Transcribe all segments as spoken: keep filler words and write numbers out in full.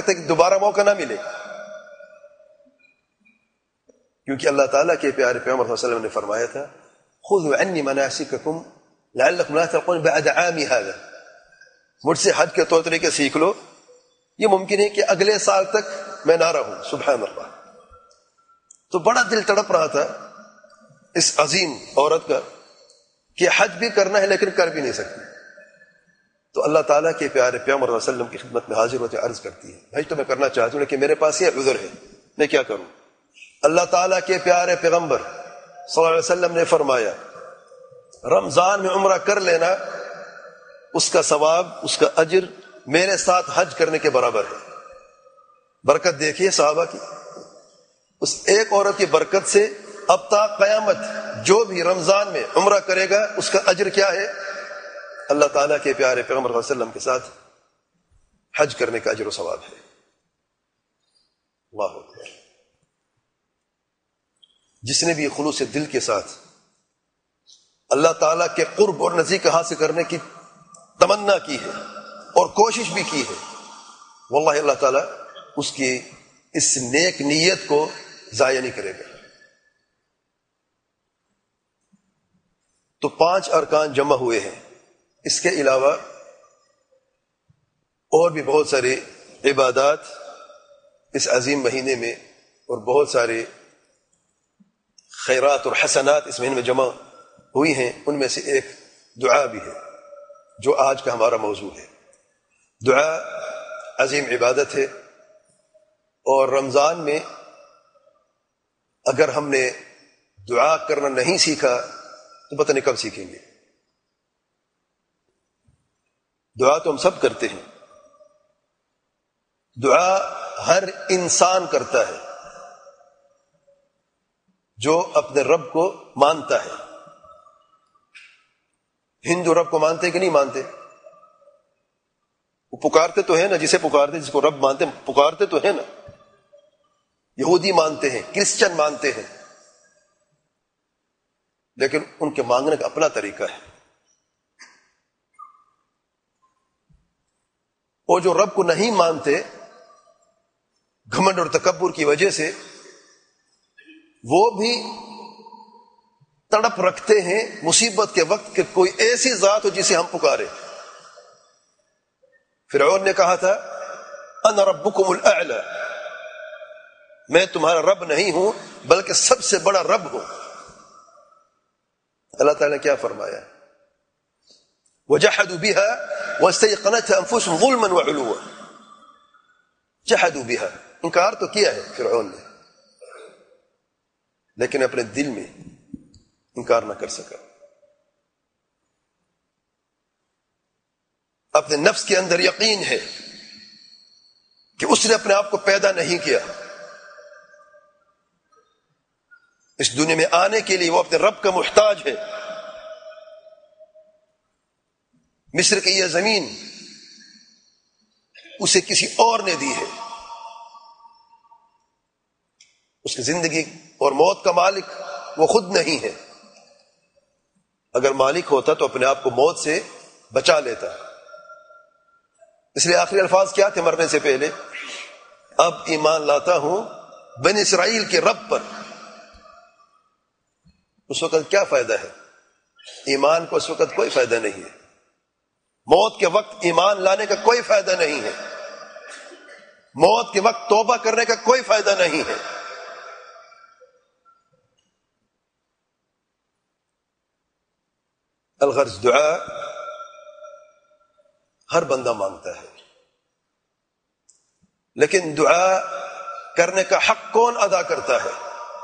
وقت تک دوبارہ موقع نہ ملے. کیونکہ اللہ تعالیٰ کے پیارے پیغمبر صلی اللہ علیہ وسلم نے فرمایا تھا خذوا عنی مناسککم لعلکم لا تلقون بعد عامی ھذا، مجھ سے حج کے طور طریقے سیکھ لو، یہ ممکن ہے کہ اگلے سال تک میں نہ رہوں. سبحان اللہ. تو بڑا دل تڑپ رہا تھا اس عظیم عورت کا کہ حج بھی کرنا ہے لیکن کر بھی نہیں سکتی. تو اللہ تعالیٰ کے پیارے پیغمبر صلی اللہ علیہ وسلم کی خدمت میں حاضر ہوتے عرض کرتی ہے حج تو میں کرنا چاہتی ہوں لیکن میرے پاس یہ عذر ہے، میں کیا کروں؟ اللہ تعالیٰ کے پیارے پیغمبر صلی اللہ علیہ وسلم نے فرمایا رمضان میں عمرہ کر لینا، اس کا ثواب، اس کا اجر میرے ساتھ حج کرنے کے برابر ہے. برکت دیکھیے صحابہ کی، اس ایک عورت کی برکت سے اب تا قیامت جو بھی رمضان میں عمرہ کرے گا اس کا اجر کیا ہے؟ اللہ تعالیٰ کے پیارے پیغمبر صلی اللہ علیہ وسلم کے ساتھ حج کرنے کا اجر و ثواب ہے. اللہ اکبر. جس نے بھی خلوص دل کے ساتھ اللہ تعالیٰ کے قرب اور نزدیک حاصل کرنے کی تمنا کی ہے اور کوشش بھی کی ہے، واللہ اللہ تعالیٰ اس کی اس نیک نیت کو ضائع نہیں کرے گا. تو پانچ ارکان جمع ہوئے ہیں. اس کے علاوہ اور بھی بہت سارے عبادات اس عظیم مہینے میں اور بہت سارے خیرات اور حسنات اس مہینے میں جمع ہوئی ہیں. ان میں سے ایک دعا بھی ہے جو آج کا ہمارا موضوع ہے. دعا عظیم عبادت ہے اور رمضان میں اگر ہم نے دعا کرنا نہیں سیکھا تو پتہ نہیں کب سیکھیں گے. دعا تو ہم سب کرتے ہیں، دعا ہر انسان کرتا ہے جو اپنے رب کو مانتا ہے. ہندو رب کو مانتے کہ نہیں مانتے؟ وہ پکارتے تو ہیں نا، جسے پکارتے جس کو رب مانتے پکارتے تو ہیں نا. یہودی مانتے ہیں، کرسچن مانتے ہیں، لیکن ان کے مانگنے کا اپنا طریقہ ہے. اور جو رب کو نہیں مانتے گھمنڈ اور تکبر کی وجہ سے، وہ بھی تڑپ رکھتے ہیں مصیبت کے وقت کہ کوئی ایسی ذات ہو جسے ہم پکارے. فرعون نے کہا تھا انا ربکم الاعلی، میں تمہارا رب نہیں ہوں بلکہ سب سے بڑا رب ہوں. اللہ تعالیٰ نے کیا فرمایا؟ وجحدوا بها واستيقنتها انفسهم ظلما وعلوا. جحدوا بها، انکار تو کیا ہے فرعون نے لیکن اپنے دل میں انکار نہ کر سکا. اپنے نفس کے اندر یقین ہے کہ اس نے اپنے آپ کو پیدا نہیں کیا. اس دنیا میں آنے کے لیے وہ اپنے رب کا محتاج ہے. مصر کی یہ زمین اسے کسی اور نے دی ہے. اس کی زندگی اور موت کا مالک وہ خود نہیں ہے. اگر مالک ہوتا تو اپنے آپ کو موت سے بچا لیتا. اس لیے آخری الفاظ کیا تھے مرنے سے پہلے؟ اب ایمان لاتا ہوں بنی اسرائیل کے رب پر. اس وقت کیا فائدہ ہے؟ ایمان کو اس وقت کوئی فائدہ نہیں ہے. موت کے وقت ایمان لانے کا کوئی فائدہ نہیں ہے. موت کے وقت توبہ کرنے کا کوئی فائدہ نہیں ہے. الغرض دعا ہر بندہ مانگتا ہے، لیکن دعا کرنے کا حق کون ادا کرتا ہے؟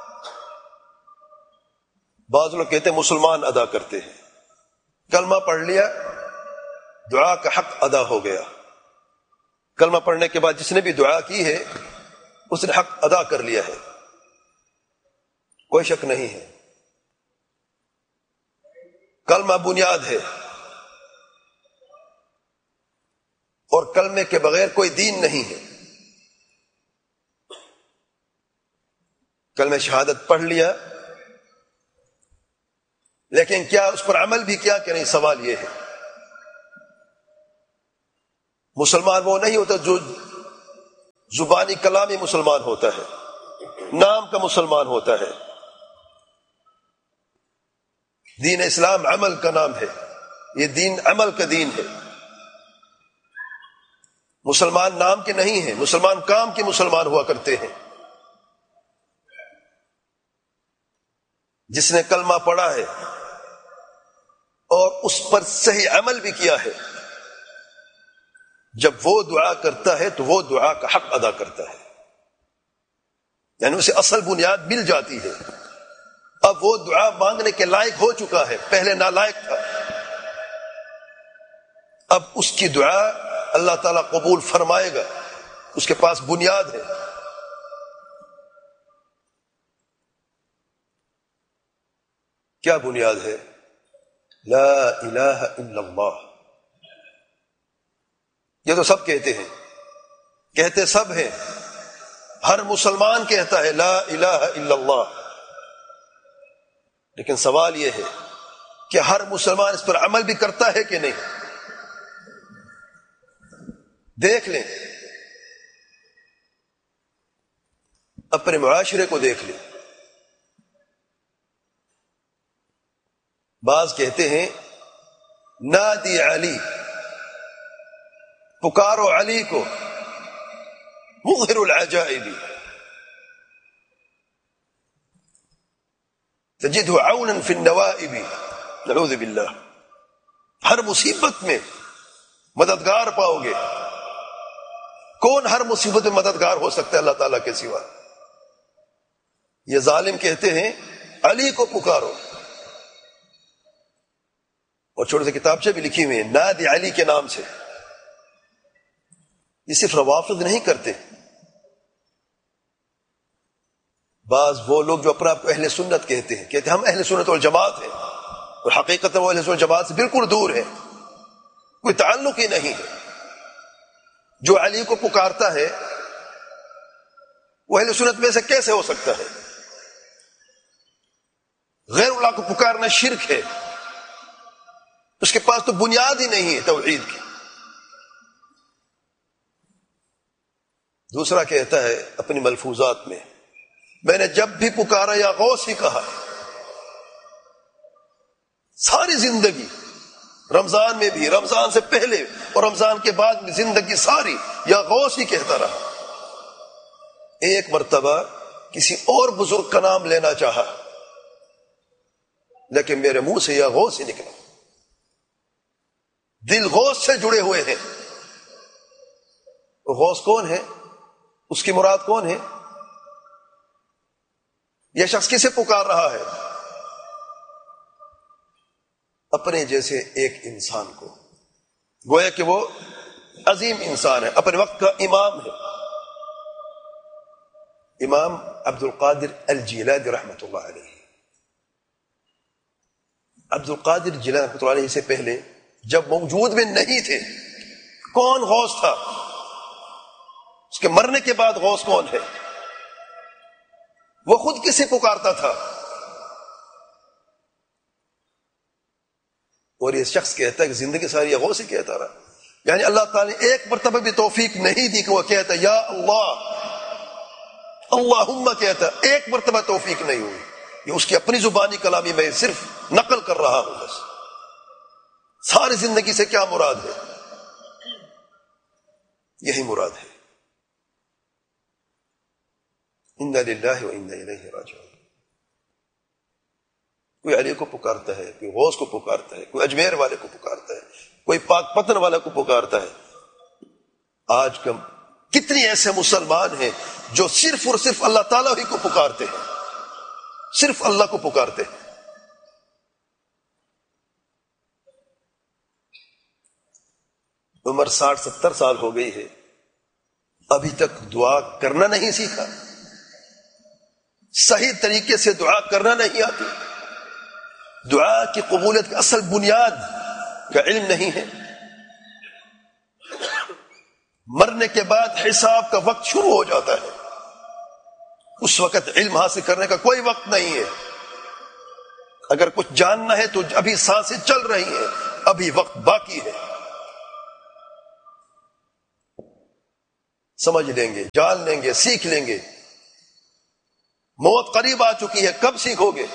بعض لوگ کہتے ہیں مسلمان ادا کرتے ہیں. کلمہ پڑھ لیا، دعا کا حق ادا ہو گیا. کلمہ پڑھنے کے بعد جس نے بھی دعا کی ہے اس نے حق ادا کر لیا ہے، کوئی شک نہیں ہے. کلمہ بنیاد ہے اور کلمے کے بغیر کوئی دین نہیں ہے. کلمہ شہادت پڑھ لیا لیکن کیا اس پر عمل بھی کیا کہ نہیں؟ سوال یہ ہے. مسلمان وہ نہیں ہوتا جو زبانی کلامی مسلمان ہوتا ہے، نام کا مسلمان ہوتا ہے۔ دین اسلام عمل کا نام ہے، یہ دین عمل کا دین ہے۔ مسلمان نام کے نہیں ہیں، مسلمان کام کے مسلمان ہوا کرتے ہیں۔ جس نے کلمہ پڑھا ہے اور اس پر صحیح عمل بھی کیا ہے، جب وہ دعا کرتا ہے تو وہ دعا کا حق ادا کرتا ہے، یعنی اسے اصل بنیاد مل جاتی ہے۔ اب وہ دعا مانگنے کے لائق ہو چکا ہے، پہلے نالائق تھا، اب اس کی دعا اللہ تعالیٰ قبول فرمائے گا، اس کے پاس بنیاد ہے۔ کیا بنیاد ہے؟ لا الہ الا اللہ۔ یہ تو سب کہتے ہیں، کہتے سب ہیں، ہر مسلمان کہتا ہے لا الہ الا اللہ، لیکن سوال یہ ہے کہ ہر مسلمان اس پر عمل بھی کرتا ہے کہ نہیں؟ دیکھ لیں، اپنے معاشرے کو دیکھ لیں۔ بعض کہتے ہیں نادی علی، پکارو علی کو، مظہر العجائب، تجدہ عونا فی النوائب، نعوذ باللہ، ہر مصیبت میں مددگار پاؤ گے۔ کون ہر مصیبت میں مددگار ہو سکتا ہے اللہ تعالیٰ کے سوا؟ یہ ظالم کہتے ہیں علی کو پکارو، اور چھوٹے سے کتابچے بھی لکھی ہوئی ہیں نادی علی کے نام سے۔ یہ صرف روافض نہیں کرتے، بعض وہ لوگ جو اپنا اہل سنت کہتے ہیں، کہتے ہیں ہم اہل سنت والجماعت ہیں، اور حقیقت وہ اہل سنت والجماعت سے بالکل دور ہے، کوئی تعلق ہی نہیں ہے۔ جو علی کو پکارتا ہے وہ اہل سنت میں سے کیسے ہو سکتا ہے؟ غیر اللہ کو پکارنا شرک ہے، اس کے پاس تو بنیاد ہی نہیں ہے توحید کی۔ دوسرا کہتا ہے اپنی ملفوظات میں، میں نے جب بھی پکارا یا غوث ہی کہا، ساری زندگی، رمضان میں بھی، رمضان سے پہلے اور رمضان کے بعد بھی زندگی ساری یا غوث ہی کہتا رہا۔ ایک مرتبہ کسی اور بزرگ کا نام لینا چاہا، لیکن میرے منہ سے یا غوث ہی نکلا۔ دل غوث سے جڑے ہوئے ہیں۔ غوث کون ہے؟ اس کی مراد کون ہے؟ یہ شخص کسے پکار رہا ہے؟ اپنے جیسے ایک انسان کو، گویا کہ وہ عظیم انسان ہے، اپنے وقت کا امام ہے۔ امام عبد القادر الجیلانی رحمۃ اللہ علیہ۔ عبد القادر جیلانی رحمۃ اللہ علیہ سے پہلے جب موجود میں نہیں تھے، کون غوث تھا؟ اس کے مرنے کے بعد غوث کون ہے؟ وہ خود کسے پکارتا تھا؟ اور یہ شخص کہتا ہے کہ زندگی ساری غوث ہی کہتا رہا، یعنی اللہ تعالیٰ نے ایک مرتبہ بھی توفیق نہیں دی کہ وہ کہتا یا اللہ اللہم کہتا، ایک مرتبہ توفیق نہیں ہوئی۔ یہ اس کی اپنی زبانی کلامی میں صرف نقل کر رہا ہوں بس۔ ساری زندگی سے کیا مراد ہے؟ یہی مراد ہے، انا للہ و انا الیہ راجعون۔ کوئی علی کو پکارتا ہے، کوئی غوث کو پکارتا ہے، کوئی اجمیر والے کو پکارتا ہے، کوئی پاک پتن والے کو پکارتا ہے۔ آج کم کتنی ایسے مسلمان ہیں جو صرف اور صرف اللہ تعالیٰ ہی کو پکارتے ہیں، صرف اللہ کو پکارتے ہیں۔ عمر ساٹھ ستر سال ہو گئی ہے، ابھی تک دعا کرنا نہیں سیکھا، صحیح طریقے سے دعا کرنا نہیں آتی، دعا کی قبولیت کی اصل بنیاد کا علم نہیں ہے۔ مرنے کے بعد حساب کا وقت شروع ہو جاتا ہے، اس وقت علم حاصل کرنے کا کوئی وقت نہیں ہے۔ اگر کچھ جاننا ہے تو ابھی سانسیں چل رہی ہیں، ابھی وقت باقی ہے۔ سمجھ لیں گے، جان لیں گے، سیکھ لیں گے۔ موت قریب آ چکی ہے، کب سیکھو گے؟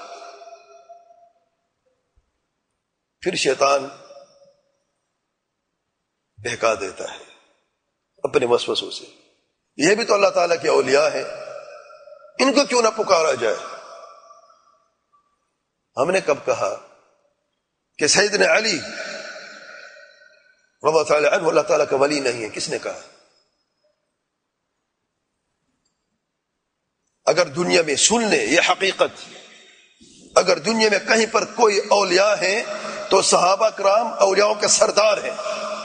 پھر شیطان بہکا دیتا ہے اپنے وسوسوں سے۔ یہ بھی تو اللہ تعالیٰ کے اولیاء ہیں، ان کو کیوں نہ پکارا جائے؟ ہم نے کب کہا کہ سیدنا علی رضی اللہ تعالیٰ عنہ اللہ تعالیٰ کا ولی نہیں ہے؟ کس نے کہا؟ اگر دنیا میں سن لیں یہ حقیقت، اگر دنیا میں کہیں پر کوئی اولیاء ہیں تو صحابہ کرام اولیاءوں کے سردار ہیں،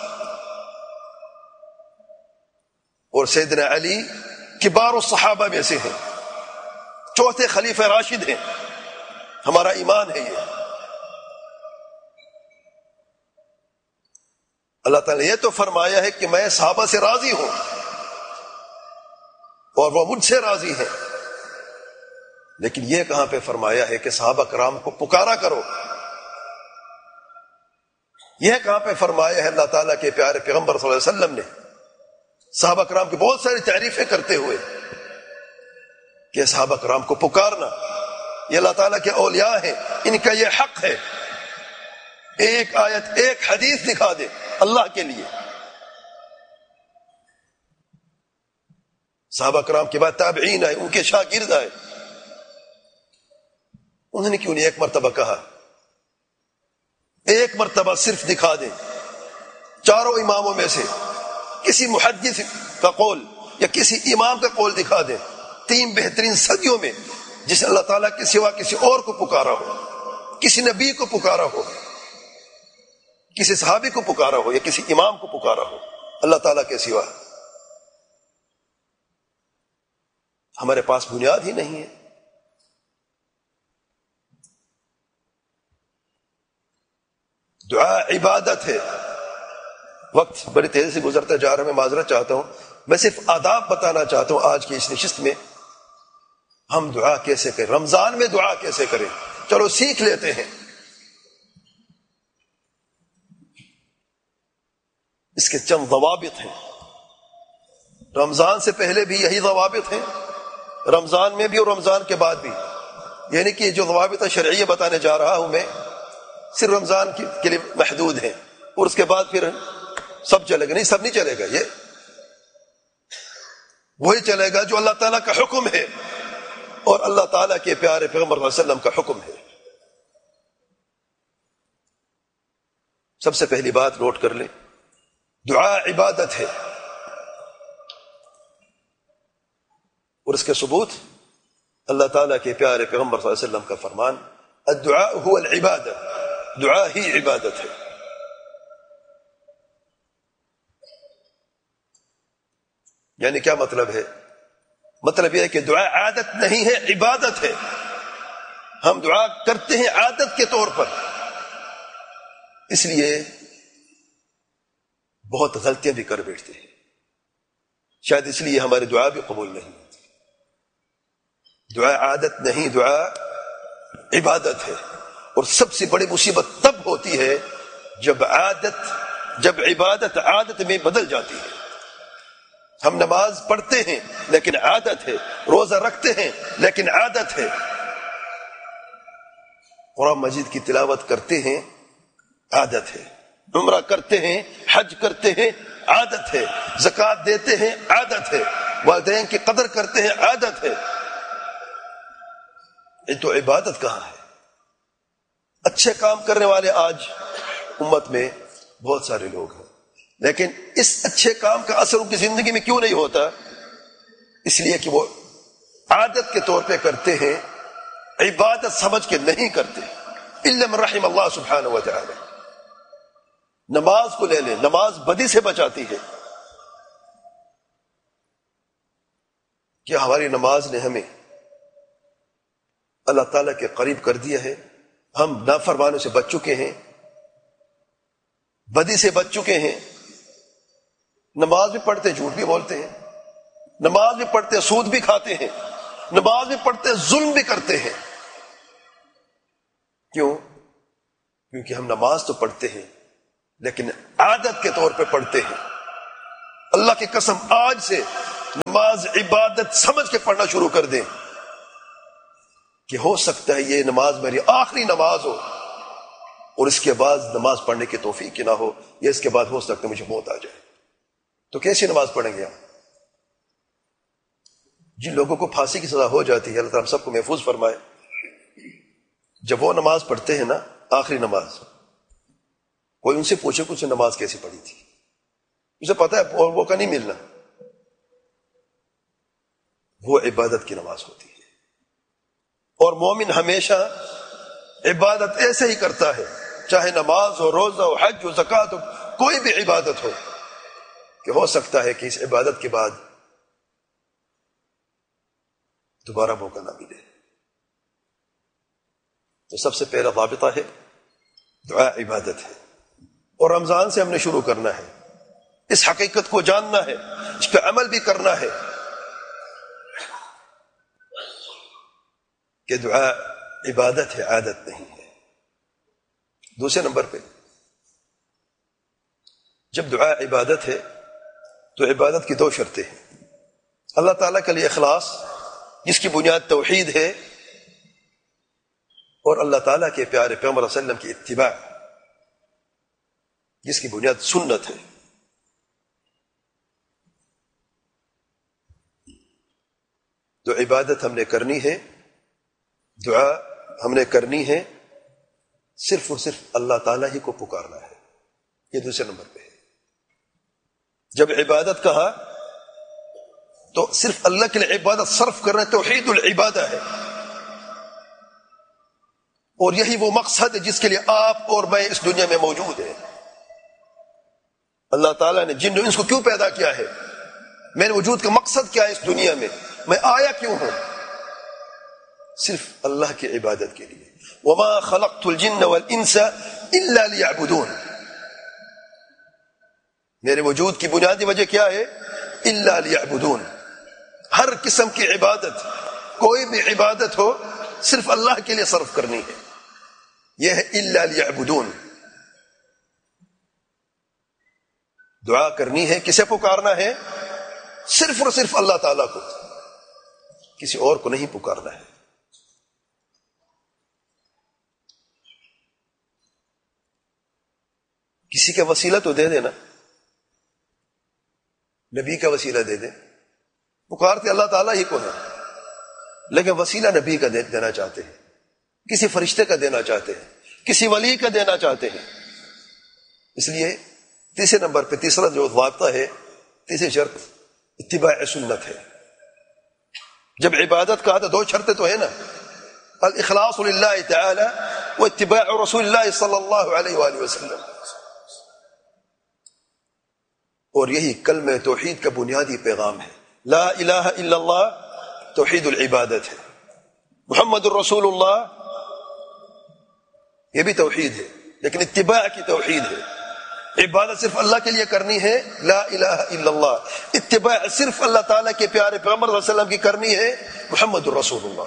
اور سیدنا علی کبار الصحابہ میں سے ہیں، چوتھے خلیفہ راشد ہیں۔ ہمارا ایمان ہے یہ۔ اللہ تعالیٰ نے یہ تو فرمایا ہے کہ میں صحابہ سے راضی ہوں اور وہ مجھ سے راضی ہیں، لیکن یہ کہاں پہ فرمایا ہے کہ صحابہ کرام کو پکارا کرو؟ یہ کہاں پہ فرمایا ہے اللہ تعالیٰ کے پیارے پیغمبر صلی اللہ علیہ وسلم نے صحابہ کرام کی بہت ساری تعریفیں کرتے ہوئے کہ صحابہ کرام کو پکارنا، یہ اللہ تعالیٰ کے اولیاء ہیں، ان کا یہ حق ہے۔ ایک آیت ایک حدیث دکھا دے اللہ کے لیے۔ صحابہ کرام کے بعد تابعین آئے، ان کے شاگرد آئے، انہوں نے کیوں نہیں ایک مرتبہ کہا؟ ایک مرتبہ صرف دکھا دیں چاروں اماموں میں سے کسی محدث کا قول یا کسی امام کا قول دکھا دیں تین بہترین صدیوں میں جس نے اللہ تعالیٰ کے سوا کسی اور کو پکارا ہو، کسی نبی کو پکارا ہو، کسی صحابی کو پکارا ہو یا کسی امام کو پکارا ہو اللہ تعالیٰ کے سوا۔ ہمارے پاس بنیاد ہی نہیں ہے۔ دعا عبادت ہے۔ وقت بڑی تیزی سے گزرتا جا رہا ہے، میں معذرت چاہتا ہوں، میں صرف آداب بتانا چاہتا ہوں آج کی اس نشست میں۔ ہم دعا کیسے کریں، رمضان میں دعا کیسے کریں، چلو سیکھ لیتے ہیں۔ اس کے چند ضوابط ہیں، رمضان سے پہلے بھی یہی ضوابط ہیں، رمضان میں بھی اور رمضان کے بعد بھی، یعنی کہ جو ضوابط شرعیہ بتانے جا رہا ہوں میں صرف رمضان کے لیے محدود ہیں، اور اس کے بعد پھر سب چلے گا؟ نہیں، سب نہیں چلے گا، یہ وہی چلے گا جو اللہ تعالیٰ کا حکم ہے اور اللہ تعالیٰ کے پیارے پیغمبر صلی اللہ علیہ وسلم کا حکم ہے۔ سب سے پہلی بات نوٹ کر لیں، دعا عبادت ہے، اور اس کے ثبوت اللہ تعالیٰ کے پیارے پیغمبر صلی اللہ علیہ وسلم کا فرمان، الدعاء هو العبادہ، دعا ہی عبادت ہے۔ یعنی کیا مطلب ہے؟ مطلب یہ ہے کہ دعا عادت نہیں ہے، عبادت ہے۔ ہم دعا کرتے ہیں عادت کے طور پر، اس لیے بہت غلطیاں بھی کر بیٹھتے ہیں، شاید اس لیے ہماری دعا بھی قبول نہیں ہوتی۔ دعا عادت نہیں، دعا عبادت ہے، اور سب سے بڑی مصیبت تب ہوتی ہے جب عادت جب عبادت عادت میں بدل جاتی ہے۔ ہم نماز پڑھتے ہیں لیکن عادت ہے، روزہ رکھتے ہیں لیکن عادت ہے، قرآن مجید کی تلاوت کرتے ہیں عادت ہے، عمرہ کرتے ہیں، حج کرتے ہیں عادت ہے، زکوٰۃ دیتے ہیں عادت ہے، والدین کی قدر کرتے ہیں عادت ہے۔ یہ تو عبادت کہاں ہے؟ اچھے کام کرنے والے آج امت میں بہت سارے لوگ ہیں، لیکن اس اچھے کام کا اثر ان کی زندگی میں کیوں نہیں ہوتا؟ اس لیے کہ وہ عادت کے طور پہ کرتے ہیں، عبادت سمجھ کے نہیں کرتے۔ الا من رحم اللہ سبحانہ و تعالی۔ نماز کو لے لیں، نماز بدی سے بچاتی ہے۔ کیا ہماری نماز نے ہمیں اللہ تعالیٰ کے قریب کر دیا ہے؟ ہم نافرمانوں سے بچ چکے ہیں، بدی سے بچ چکے ہیں، نماز بھی پڑھتے جھوٹ بھی بولتے ہیں، نماز بھی پڑھتے سود بھی کھاتے ہیں، نماز بھی پڑھتے ظلم بھی کرتے ہیں۔ کیوں؟ کیونکہ ہم نماز تو پڑھتے ہیں لیکن عادت کے طور پہ پڑھتے ہیں۔ اللہ کی قسم آج سے نماز عبادت سمجھ کے پڑھنا شروع کر دیں کہ ہو سکتا ہے یہ نماز میری آخری نماز ہو اور اس کے بعد نماز پڑھنے کی توفیق نہ ہو، یا اس کے بعد ہو سکتا ہے مجھے موت آ جائے، تو کیسی نماز پڑھیں گے ہم؟ جن لوگوں کو پھانسی کی سزا ہو جاتی ہے، اللہ تعالیٰ سب کو محفوظ فرمائے، جب وہ نماز پڑھتے ہیں نا آخری نماز، کوئی ان سے پوچھے کہ اس نے نماز کیسی پڑھی تھی، اسے پتا ہے اور وہ کا نہیں ملنا، وہ عبادت کی نماز ہوتی ہے۔ اور مومن ہمیشہ عبادت ایسے ہی کرتا ہے، چاہے نماز ہو، روزہ ہو، حج ہو، زکوٰۃ ہو، کوئی بھی عبادت ہو، کہ ہو سکتا ہے کہ اس عبادت کے بعد دوبارہ موقع نہ ملے۔ تو سب سے پہلا ضابطہ ہے دعا عبادت ہے، اور رمضان سے ہم نے شروع کرنا ہے، اس حقیقت کو جاننا ہے، اس پہ عمل بھی کرنا ہے کہ دعا عبادت ہے، عادت نہیں ہے۔ دوسرے نمبر پہ جب دعا عبادت ہے تو عبادت کی دو شرطیں ہیں، اللہ تعالیٰ کے لیے اخلاص جس کی بنیاد توحید ہے، اور اللہ تعالیٰ کے پیارے پیغمبر صلی اللہ علیہ وسلم کی اتباع جس کی بنیاد سنت ہے۔ تو عبادت ہم نے کرنی ہے، دعا ہم نے کرنی ہے، صرف اور صرف اللہ تعالیٰ ہی کو پکارنا ہے، یہ دوسرے نمبر پہ ہے۔ جب عبادت کہا تو صرف اللہ کے لیے عبادت صرف کرنا توحید العبادہ ہے، اور یہی وہ مقصد ہے جس کے لیے آپ اور میں اس دنیا میں موجود ہیں۔ اللہ تعالیٰ نے جن انس کو کیوں پیدا کیا ہے، میرے وجود کا مقصد کیا ہے اس دنیا میں، میں آیا کیوں ہوں؟ صرف اللہ کی عبادت کے لیے۔ وما خلقت الجن والانس الا ليعبدون، میرے وجود کی بنیادی وجہ کیا ہے؟ الا ليعبدون، ہر قسم کی عبادت، کوئی بھی عبادت ہو صرف اللہ کے لیے صرف کرنی ہے، یہ ہے الا ليعبدون۔ دعا کرنی ہے، کسے پکارنا ہے؟ صرف اور صرف اللہ تعالیٰ کو، کسی اور کو نہیں پکارنا ہے۔ کسی کا وسیلہ تو دے دینا، نبی کا وسیلہ دے دے، پکارتے اللہ تعالیٰ ہی کو ہے، لیکن وسیلہ نبی کا دینا چاہتے ہیں، کسی فرشتے کا دینا چاہتے ہیں، کسی ولی کا دینا چاہتے ہیں۔ اس لیے تیسرے نمبر پہ تیسرا جو ضابطہ ہے، تیسری شرط اتباع سنت ہے۔ جب عبادت کا تو دو شرطیں تو ہے نا، الاخلاص للہ تعالی و اتباع رسول اللہ صلی اللہ علیہ وآلہ وسلم، اور یہی کلمہ توحید کا بنیادی پیغام ہے۔ لا الہ الا اللہ توحید العبادت ہے، محمد الرسول اللہ یہ بھی توحید ہے، لیکن اتباع کی توحید ہے۔ عبادت صرف اللہ کے لیے کرنی ہے، لا الہ الا اللہ، اتباع صرف اللہ تعالیٰ کے پیارے پیغمبر صلی اللہ علیہ وسلم کی کرنی ہے، محمد الرسول اللہ۔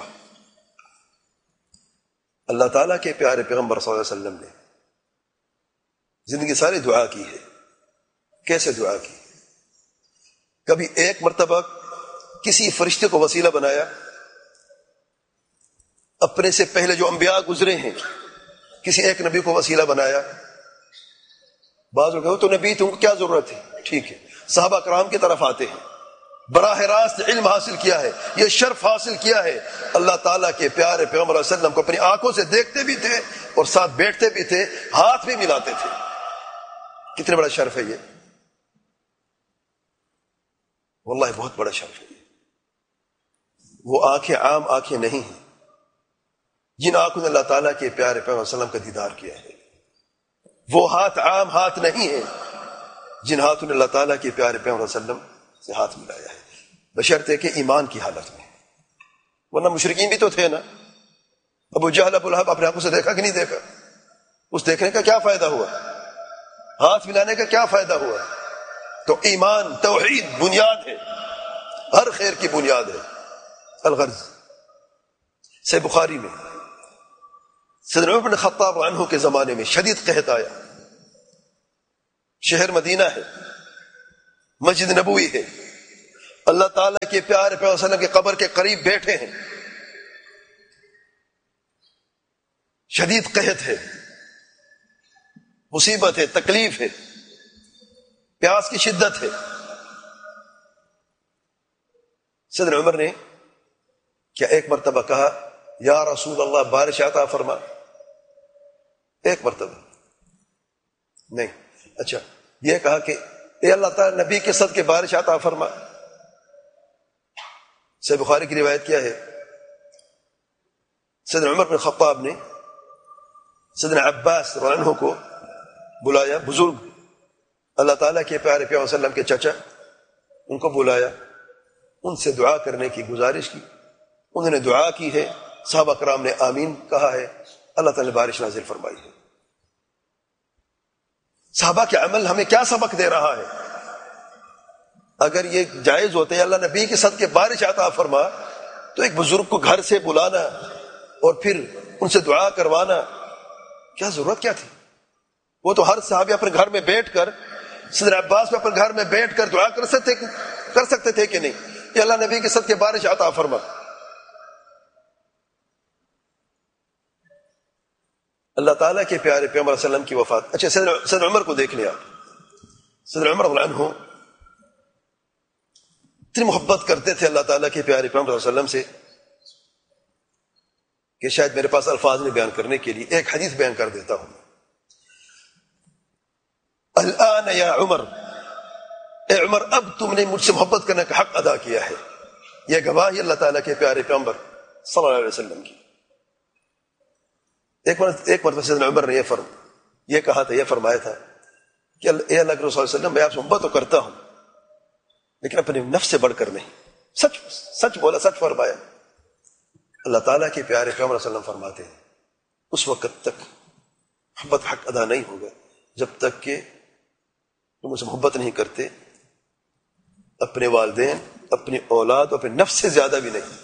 اللہ تعالیٰ کے پیارے پیغمبر صلی اللہ علیہ وسلم نے زندگی ساری دعا کی ہے۔ کیسے دعا کی؟ کبھی ایک مرتبہ کسی فرشتے کو وسیلہ بنایا، اپنے سے پہلے جو انبیاء گزرے ہیں کسی ایک نبی کو وسیلہ بنایا۔ بعض لوگ کہتے تو نبی تم کو کیا ضرورت ہے؟ ٹھیک ہے، صحابہ کرام کی طرف آتے ہیں، براہ راست علم حاصل کیا ہے، یہ شرف حاصل کیا ہے، اللہ تعالیٰ کے پیارے پیغمبر صلی اللہ علیہ وسلم کو اپنی آنکھوں سے دیکھتے بھی تھے اور ساتھ بیٹھتے بھی تھے، ہاتھ بھی ملاتے تھے۔ کتنے بڑا شرف ہے یہ، واللہ بہت بڑا شرف ہے۔ وہ آنکھیں عام آنکھیں نہیں ہیں، جن آنکھوں نے اللہ تعالیٰ کے پیارے پیغمبر صلی اللہ علیہ وسلم کا دیدار کیا ہے۔ وہ ہاتھ عام ہاتھ نہیں ہیں، جن ہاتھوں نے اللہ تعالیٰ کے پیارے پیغمبر صلی اللہ علیہ وسلم سے ہاتھ ملایا ہے، بشرطے کہ ایمان کی حالت میں، ورنہ مشرکین بھی تو تھے نا۔ ابو جہل ابو لہب اپنے آنکھوں سے دیکھا کہ نہیں دیکھا؟ اس دیکھنے کا کیا فائدہ ہوا؟ ہاتھ ملانے کا کیا فائدہ ہوا؟ تو ایمان توحید بنیاد ہے، ہر خیر کی بنیاد ہے۔ الغرض صحیح بخاری میں سیدنا عمر بن خطاب عنہ کے زمانے میں شدید قحط آیا، شہر مدینہ ہے، مسجد نبوی ہے، اللہ تعالیٰ کے پیارے پیغمبر صلی اللہ علیہ وسلم کے قبر کے قریب بیٹھے ہیں، شدید قحط ہے، مصیبت ہے، تکلیف ہے، پیاس کی شدت ہے. سیدنا عمر نے کیا ایک مرتبہ کہا یا رسول اللہ بارش عطا فرما؟ ایک مرتبہ نہیں. اچھا یہ کہا کہ اے اللہ تعالیٰ نبی کے صدقے بارش عطا فرما. صحیح بخاری کی روایت کیا ہے؟ سیدنا عمر بن خطاب نے سیدنا عباس رضی اللہ عنہ کو بلایا، بزرگ اللہ تعالیٰ کے پیارے پیغمبر صلی اللہ علیہ وسلم کے چچا، ان کو بلایا، ان سے دعا کرنے کی گزارش کی. انہوں نے دعا کی ہے، صحابہ کرام نے آمین کہا ہے، اللہ تعالیٰ نے بارش نازل فرمائی ہے. صحابہ کے عمل ہمیں کیا سبق دے رہا ہے؟ اگر یہ جائز ہوتا ہے اللہ نبی کے صدقے بارش عطا فرما، تو ایک بزرگ کو گھر سے بلانا اور پھر ان سے دعا کروانا کیا ضرورت کیا تھی؟ وہ تو ہر صحابی اپنے گھر میں بیٹھ کر، سیدنا عباس میں اپنے گھر میں بیٹھ کر دعا کر سکتے کر سکتے تھے کہ نہیں کہ اللہ نبی کے صدقے بارش عطا فرما. اللہ تعالیٰ کے پیارے پیغمبر صلی اللہ علیہ وسلم کی وفات. اچھا سیدنا عمر کو دیکھ لیا. سیدنا عمر رضی اللہ عنہ اتنی محبت کرتے تھے اللہ تعالیٰ کے پیارے پیغمبر صلی اللہ علیہ وسلم سے کہ شاید میرے پاس الفاظ نہیں بیان کرنے کے لیے، ایک حدیث بیان کر دیتا ہوں. الآن یا عمر، اے عمر اب تم نے مجھ سے محبت کرنے کا حق ادا کیا ہے. یہ گواہی اللہ تعالیٰ کے پیارے پیغمبر صلی اللہ علیہ وسلم کی. ایک مرتبہ ایک مرتبہ سیدنا عمر نے یہ فرم یہ کہا تھا، یہ فرمایا تھا کہ اے اللہ کے رسول صلی اللہ علیہ وسلم میں آپ سے محبت تو کرتا ہوں لیکن اپنے نفس سے بڑھ کر نہیں. سچ سچ بولا، سچ فرمایا. اللہ تعالیٰ کے پیارے پیغمبر صلی اللہ علیہ وسلم فرماتے ہیں اس وقت تک محبت حق ادا نہیں ہوگا جب تک کہ تم اسے محبت نہیں کرتے اپنے والدین، اپنی اولاد، اپنے نفس سے زیادہ بھی نہیں.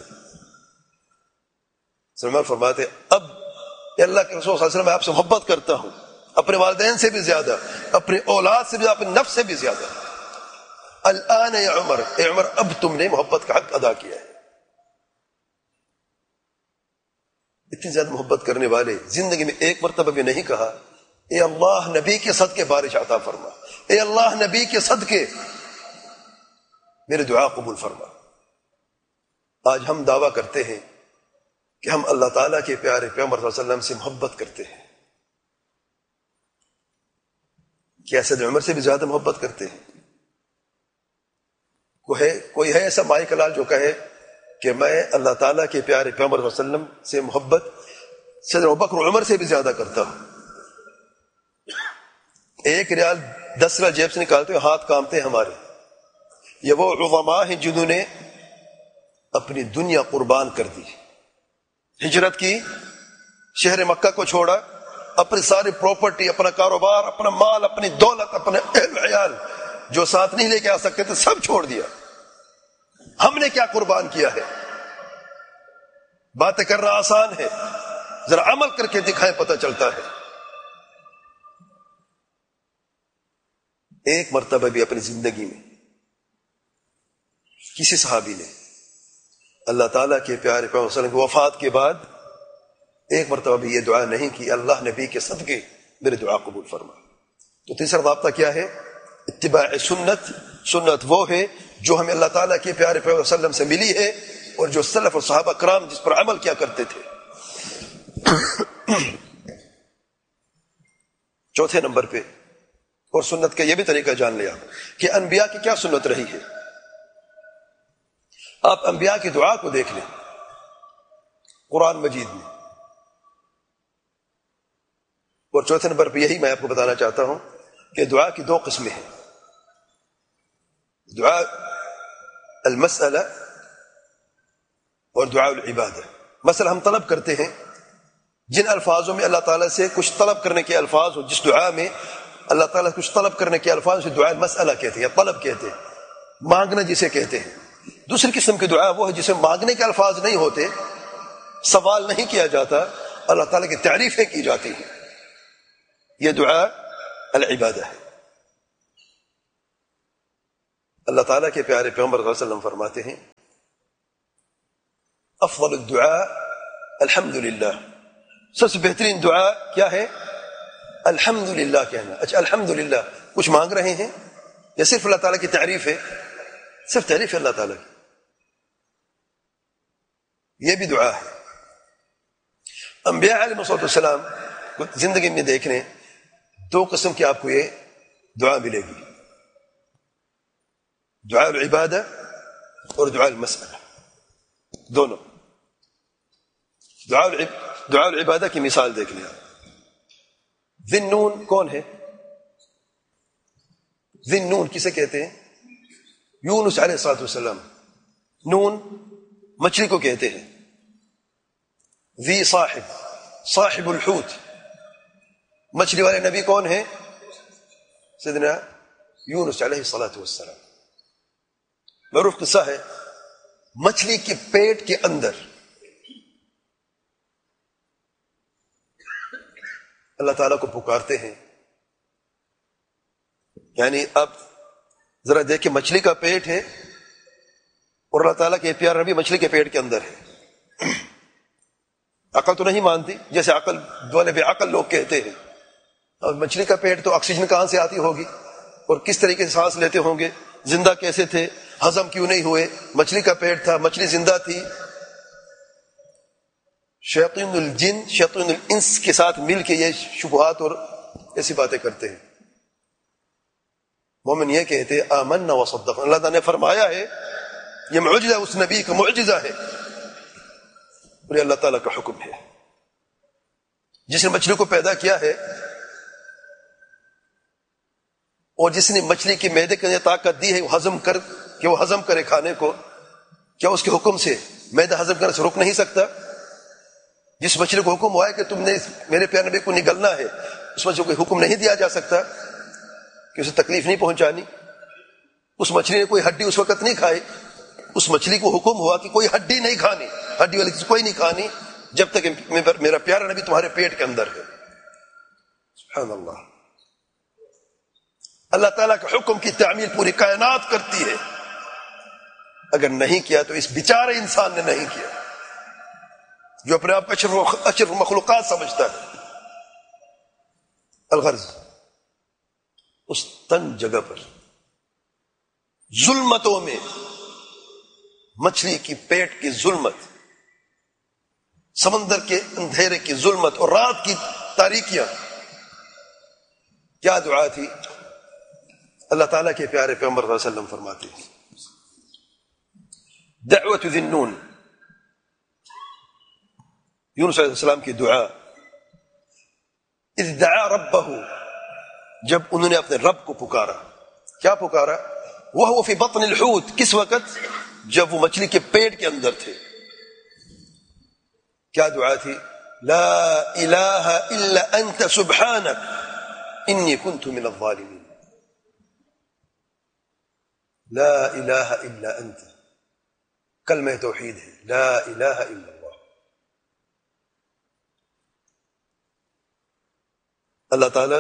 سلمان فرماتے اب اے اللہ کے رسول صلی اللہ علیہ وسلم میں آپ سے محبت کرتا ہوں، اپنے والدین سے بھی زیادہ، اپنی اولاد سے بھی، اپنے نفس سے بھی زیادہ. الآن یا عمر، اے عمر اب تم نے محبت کا حق ادا کیا ہے. اتنی زیادہ محبت کرنے والے زندگی میں ایک مرتبہ بھی نہیں کہا اے اللہ نبی کے صدقے بارش عطا فرما، اے اللہ نبی کے صدقے میرے دعا قبول فرما. آج ہم دعویٰ کرتے ہیں کہ ہم اللہ تعالیٰ کے پیارے پیغمبر صلی اللہ علیہ وسلم سے محبت کرتے ہیں. کیا سیدنا عمر سے بھی زیادہ محبت کرتے ہیں؟ کوئی ہے کوئی ہے ایسا مائی کلال جو کہے کہ میں اللہ تعالیٰ کے پیارے پیغمبر صلی اللہ علیہ وسلم سے محبت سیدنا ابوبکر و عمر سے بھی زیادہ کرتا ہوں؟ ایک ریال دس ریال جیب سے نکالتے ہوئے ہاتھ کامتے ہیں ہمارے. یہ وہ عظماء ہیں جنہوں نے اپنی دنیا قربان کر دی، ہجرت کی، شہر مکہ کو چھوڑا، اپنی ساری پراپرٹی، اپنا کاروبار، اپنا مال، اپنی دولت، اپنے اہل عیال جو ساتھ نہیں لے کے آ سکتے تھے سب چھوڑ دیا. ہم نے کیا قربان کیا ہے؟ باتیں کرنا آسان ہے، ذرا عمل کر کے دکھائیں پتہ چلتا ہے. ایک مرتبہ بھی اپنی زندگی میں کسی صحابی نے اللہ تعالیٰ کے پیارے پیغمبر صلی اللہ علیہ وسلم کی وفات کے بعد ایک مرتبہ بھی یہ دعا نہیں کی اللہ نبی کے صدقے میرے دعا قبول فرما. تو تیسرا ضابطہ کیا ہے؟ اتباع سنت. سنت وہ ہے جو ہمیں اللہ تعالیٰ کے پیارے پیغمبر صلی اللہ علیہ وسلم سے ملی ہے اور جو سلف اور صحابہ کرام جس پر عمل کیا کرتے تھے. چوتھے نمبر پہ اور سنت کا یہ بھی طریقہ جان لیا کہ انبیاء کی کیا سنت رہی ہے. آپ انبیاء کی دعا کو دیکھ لیں قرآن مجید میں. اور چوتھے نمبر پہ یہی میں آپ کو بتانا چاہتا ہوں کہ دعا کی دو قسمیں ہیں، دعا المسئلہ اور دعا العبادہ. مثلا ہم طلب کرتے ہیں جن الفاظوں میں اللہ تعالیٰ سے کچھ طلب کرنے کے الفاظ ہو، جس دعا میں اللہ تعالیٰ سے کچھ طلب کرنے کے الفاظ اسے دعا المسئلہ کہتے ہیں یا طلب کہتے ہیں، مانگنا جسے کہتے ہیں. دوسری قسم کی دعا وہ ہے جسے مانگنے کے الفاظ نہیں ہوتے، سوال نہیں کیا جاتا، اللہ تعالیٰ کی تعریفیں کی جاتی ہیں. یہ دعا العبادہ ہے. اللہ تعالیٰ کے پیارے پیغمبر صلی اللہ علیہ وسلم فرماتے ہیں افضل الدعاء الحمدللہ، سب سے بہترین دعا کیا ہے؟ الحمدللہ کہنا۔ اچھا الحمدللہ کچھ مانگ رہے ہیں یا صرف اللہ تعالیٰ کی تعریف ہے؟ صرف تعریف ہے اللہ تعالیٰ کی، یہ بھی دعا ہے۔ انبیاء علیہ السلام کو زندگی میں دیکھنے دو قسم کی آپ کو یہ دعا ملے گی، دعاء العبادہ اور دعاء المسئلہ، دونوں۔ دعاء دعاء العبادہ کی مثال دیکھ لیں۔ ذی النون کون ہے؟ ذی النون کسے کہتے ہیں؟ یونس علیہ الصلوۃ والسلام، نون مچھلی کو کہتے ہیں۔ ذی صاحب، صاحب الحوت، مچھلی والے نبی کون ہیں؟ سیدنا یونس علیہ الصلوۃ والسلام۔ معروف قصہ ہے، مچھلی کے پیٹ کے اندر اللہ تعالیٰ کو پکارتے ہیں، یعنی اب ذرا دیکھیں مچھلی کا پیٹ ہے اور اللہ تعالیٰ کے پیارے نبی مچھلی کے پیٹ کے اندر ہے۔ عقل تو نہیں مانتی، جیسے عقل والے بے عقل لوگ کہتے ہیں، اور مچھلی کا پیٹ تو آکسیجن کہاں سے آتی ہوگی اور کس طریقے سے سانس لیتے ہوں گے، زندہ کیسے تھے، ہضم کیوں نہیں ہوئے؟ مچھلی کا پیٹ تھا، مچھلی زندہ تھی۔ شیاطین الجن شیاطین الانس کے ساتھ مل کے یہ شبہات اور ایسی باتیں کرتے ہیں۔ مومن یہ کہتے ہیں آمنا وصدقنا، اللہ تعالیٰ نے فرمایا ہے، یہ معجزہ اس نبی کا معجزہ ہے اور یہ اللہ تعالیٰ کا حکم ہے۔ جس نے مچھلی کو پیدا کیا ہے اور جس نے مچھلی کے معدے کے اندر طاقت دی ہے وہ ہضم کر کہ وہ ہضم کرے کھانے کو، کیا اس کے حکم سے معدہ ہضم کرنے سے رک نہیں سکتا؟ جس مچھلی کو حکم ہوا ہے کہ تم نے میرے پیارے نبی کو نگلنا ہے، اس مچھلی کو کوئی حکم نہیں دیا جا سکتا کہ اسے تکلیف نہیں پہنچانی۔ اس مچھلی نے کوئی ہڈی اس وقت نہیں کھائی، اس مچھلی کو حکم ہوا کہ کوئی ہڈی نہیں کھانی، ہڈی والی چیز کوئی نہیں کھانی جب تک میرا پیارا نبی تمہارے پیٹ کے اندر ہے۔ سبحان اللہ، اللہ تعالیٰ کے حکم کی تعمیل پوری کائنات کرتی ہے، اگر نہیں کیا تو اس بیچارے انسان نے نہیں کیا جو اپنے آپ اشرف اشرف مخلوقات سمجھتا ہے۔ الغرض اس تنگ جگہ پر ظلمتوں میں، مچھلی کی پیٹ کی ظلمت، سمندر کے اندھیرے کی ظلمت اور رات کی تاریکیاں، کیا دعا تھی؟ اللہ تعالیٰ کے پیارے پیغمبر صلی اللہ علیہ وسلم فرماتے ہیں دعوت ذی النون، یونس علیہ السلام کی دعا، اذ دعا ربہ، جب انہوں نے اپنے رب کو پکارا۔ کیا پکارا؟ وہو فی بطن الحوت، کس وقت؟ جب وہ مچھلی کے پیٹ کے اندر تھے۔ کیا دعا تھی؟ لا الہ الا انت سبحانک انی کنت من الظالمین۔ لا الہ الا انت، کلمہ توحید ہے، لا الہ الا اللہ۔ اللہ تعالی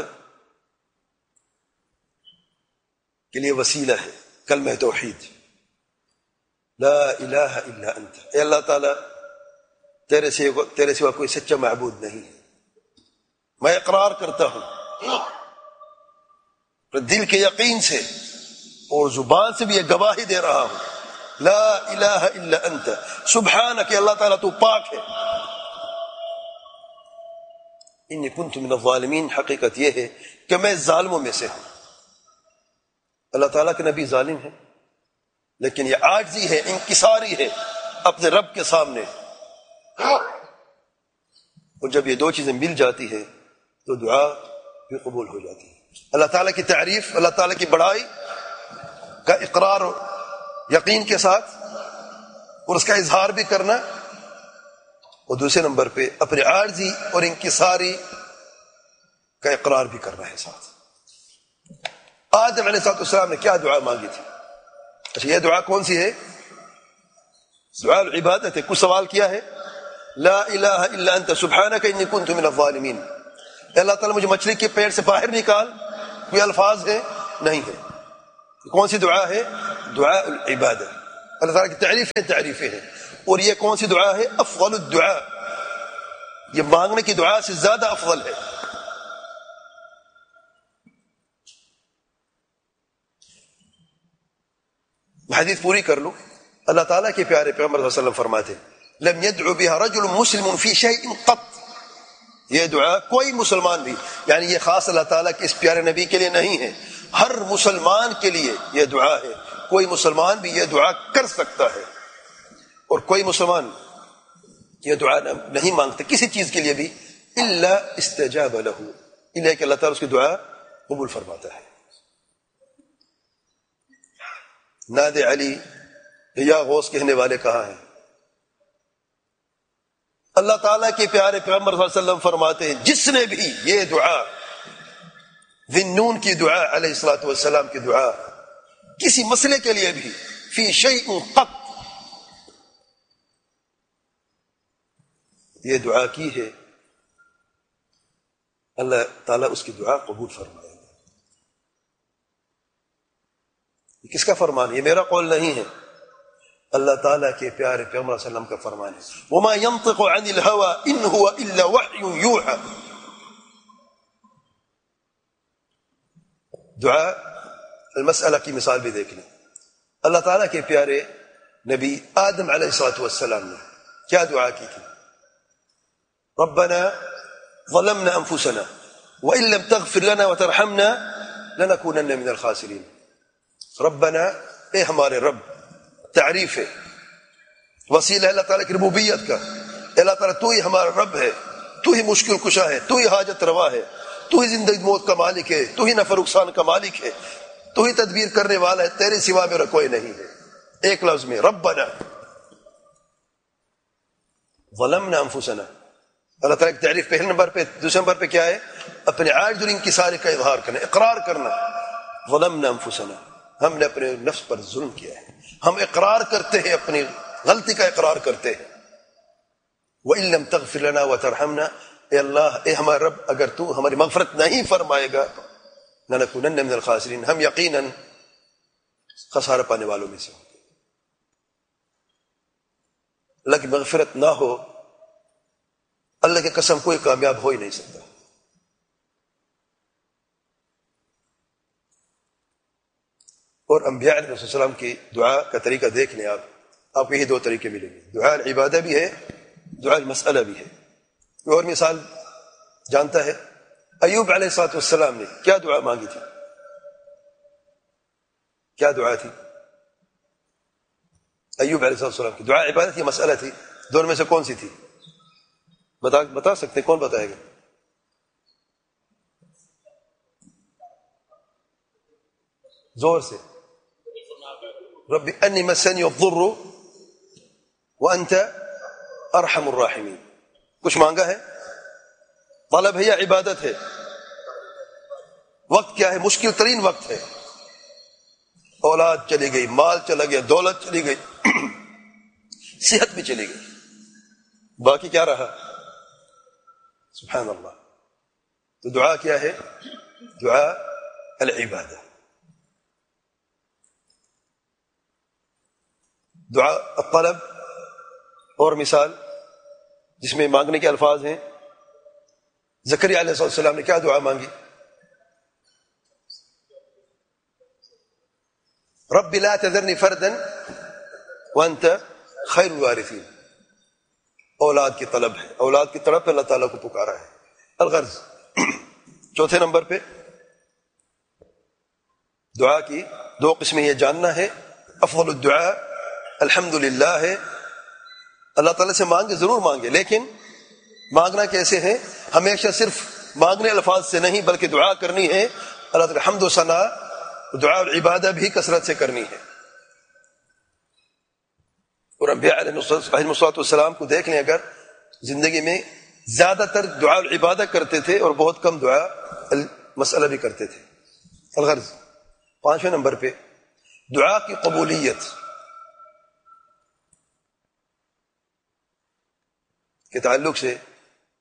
کے لیے وسیلہ ہے کلمہ توحید، لا الہ الا انت۔ اے اللہ تعالی تیرے سے تیرے سوا کوئی سچا معبود نہیں ہے، میں اقرار کرتا ہوں دل کے یقین سے اور زبان سے بھی یہ گواہی دے رہا ہوں، لا الہ الا انت سبحانک، اللہ تعالیٰ تو پاک ہے، انی کنت من الظالمین، حقیقت یہ ہے کہ میں ظالموں میں سے ہوں۔ اللہ تعالیٰ کے نبی ظالم ہے، لیکن یہ عاجزی ہے، انکساری ہے اپنے رب کے سامنے، اور جب یہ دو چیزیں مل جاتی ہے تو دعا بھی قبول ہو جاتی ہے۔ اللہ تعالیٰ کی تعریف، اللہ تعالیٰ کی بڑائی کا اقرار و یقین کے ساتھ اور اس کا اظہار بھی کرنا، اور دوسرے نمبر پہ اپنے عاجزی اور انکساری کا اقرار بھی کرنا ہے ساتھ۔ آدم علیہ السلام نے کیا دعا مانگی تھی؟ اچھا یہ دعا کون سی ہے؟ دعا العبادت ہے۔ کچھ سوال کیا ہے؟ لا الہ الا انت سبحانک انی کنت من الظالمین، اے اللہ تعالیٰ مجھے مچھلی کے پیٹ سے باہر نکال، کوئی الفاظ ہے؟ نہیں ہے۔ کون سی دعا ہے؟ دعاء العبادہ. اللہ تعالیٰ کی تعریفیں تعریفیں ہیں. اور یہ کون سی دعا ہے؟ افضل الدعاء. یہ مانگنے کی دعا سے زیادہ افضل ہے. حدیث پوری کر لو. اللہ تعالیٰ کے پیارے پیغمبر صلی اللہ علیہ وسلم فرماتے ہیں لم يدعو بها رجل مسلم في شيء قط. یہ دعا کوئی مسلمان بھی، یعنی یہ خاص اللہ تعالیٰ کے اس پیارے نبی کے لیے نہیں ہے، ہر مسلمان کے لیے یہ دعا ہے. کوئی مسلمان بھی یہ دعا کر سکتا ہے، اور کوئی مسلمان یہ دعا نہیں مانگتا کسی چیز کے لیے بھی الا استجاب له، الا کہ اللہ تعالیٰ اس کی دعا قبول فرماتا ہے. ناد علی یا غوث کہنے والے کہاں ہیں؟ اللہ تعالیٰ کے پیارے پیغمبر صلی اللہ علیہ وسلم فرماتے ہیں جس نے بھی یہ دعا ذنون کی دعا علیہ الصلوۃ والسلام کی دعا کسی مسئلے کے لیے بھی فی شیء قط یہ دعا کی ہے، اللہ تعالیٰ اس کی دعا قبول فرمائے گا. یہ کس کا فرمان ہے؟ یہ میرا قول نہیں ہے، اللہ تعالیٰ کے پیارے پیغمبر صلی اللہ علیہ وسلم کا فرمان ہے. وما ينطق عن الهوى ان هو الا وحی یوحى. دعا المسئلہ کی مثال بھی دیکھ لیں. اللہ تعالیٰ کے پیارے نبی آدم علیہ الصلوۃ والسلام نے کیا دعا کی تھی؟ ربنا ظلمنا انفسنا وان لم تغفر لنا وترحمنا لنكونن من الخاسرین. ربنا، اے ہمارے رب، تعریف ہے، وسیلہ ہے اللہ تعالیٰ کی ربوبیت کا. اللہ تعالیٰ تو ہی ہمارا رب ہے، تو ہی مشکل کشا ہے، تو ہی حاجت روا ہے، تو ہی زندگی موت کا مالک ہے، تو ہی نفع نقصان کا مالک ہے، تو ہی تدبیر کرنے والا ہے، تیرے سوا میرا کوئی نہیں ہے. ایک لفظ میں ربنا ظلمنا انفسنا. اللہ تعالیٰ کی تعریف پہلے نمبر پہ. دوسرے نمبر پہ کیا ہے؟ اپنے عاجز اور انکساری کا اظہار کرنا، اقرار کرنا. ظلمنا انفسنا، ہم نے اپنے نفس پر ظلم کیا ہے، ہم اقرار کرتے ہیں، اپنی غلطی کا اقرار کرتے ہیں. وَإِن لَمْ تَغْفِرْ لَنَا وَتَرْحَمْنَا، اے اللہ، اے ہمارا رب، اگر تو ہماری مغفرت نہیں فرمائے گا لَنَكُونَنَّ مِنَ الْخَاسِرِينَ، ہم یقیناً خسارہ پانے والوں میں سے ہوں گے. اللہ کی مغفرت نہ ہو، اللہ کی قسم کوئی کامیاب ہو ہی نہیں سکتا. اور انبیاء علیہ السلام کی دعا کا طریقہ دیکھ لیں آپ، آپ کو یہی دو طریقے ملیں گے. دعا العبادہ بھی ہے، دعا المسئلہ بھی ہے. کوئی اور مثال جانتا ہے؟ ایوب علیہ الصلوۃ والسلام نے کیا دعا مانگی تھی؟ کیا دعا تھی ایوب علیہ السلام کی؟ دعا عبادت یا مسئلہ تھی؟ دونوں میں سے کون سی تھی؟ بتا بتا سکتے ہیں؟ کون بتائے گا؟ زور سے. رب انی مسنی الضر وانت ارحم الراحمین. کچھ مانگا ہے؟ طلب ہے یا عبادت ہے؟ وقت کیا ہے؟ مشکل ترین وقت ہے. اولاد چلی گئی، مال چلا گیا، دولت چلی گئی، صحت بھی چلی گئی، باقی کیا رہا؟ سبحان اللہ. تو دعا کیا ہے؟ دعا العبادہ. دعا الطلب اور مثال جس میں مانگنے کے الفاظ ہیں. زکریا علیہ السلام نے کیا دعا مانگی؟ رب لا تذرنی فردا وانت خیر الوارثین. اولاد کی طلب ہے، اولاد کی طلب پہ اللہ تعالیٰ کو پکارا ہے. الغرض چوتھے نمبر پہ دعا کی دو قسمیں یہ جاننا ہے. افضل الدعاء الحمد للہ ہے. اللہ تعالیٰ سے مانگے، ضرور مانگے، لیکن مانگنا کیسے ہے؟ ہمیشہ صرف مانگنے الفاظ سے نہیں بلکہ دعا کرنی ہے. اللہ تعالیٰ حمد و ثنا، دعا اور عبادہ بھی کثرت سے کرنی ہے. اور انبیاء علیہ الصلوۃ والسلام کو دیکھ لیں، اگر زندگی میں زیادہ تر دعا اور عبادہ کرتے تھے اور بہت کم دعا مسئلہ بھی کرتے تھے. الغرض پانچویں نمبر پہ دعا کی قبولیت کے تعلق سے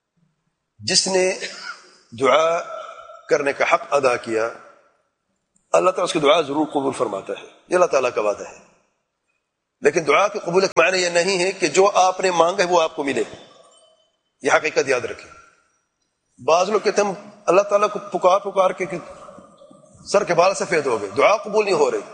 جس نے دعا کرنے کا حق ادا کیا اللہ تعالیٰ اس کی دعا ضرور قبول فرماتا ہے، یہ اللہ تعالیٰ کا وعدہ ہے. لیکن دعا کی قبولیت کا معنی یہ نہیں ہے کہ جو آپ نے مانگا ہے وہ آپ کو ملے. یہ حقیقت یاد رکھیں. بعض لوگ کہتے ہیں اللہ تعالیٰ کو پکار پکار کے سر کے بال سفید ہو گئے، دعا قبول نہیں ہو رہی.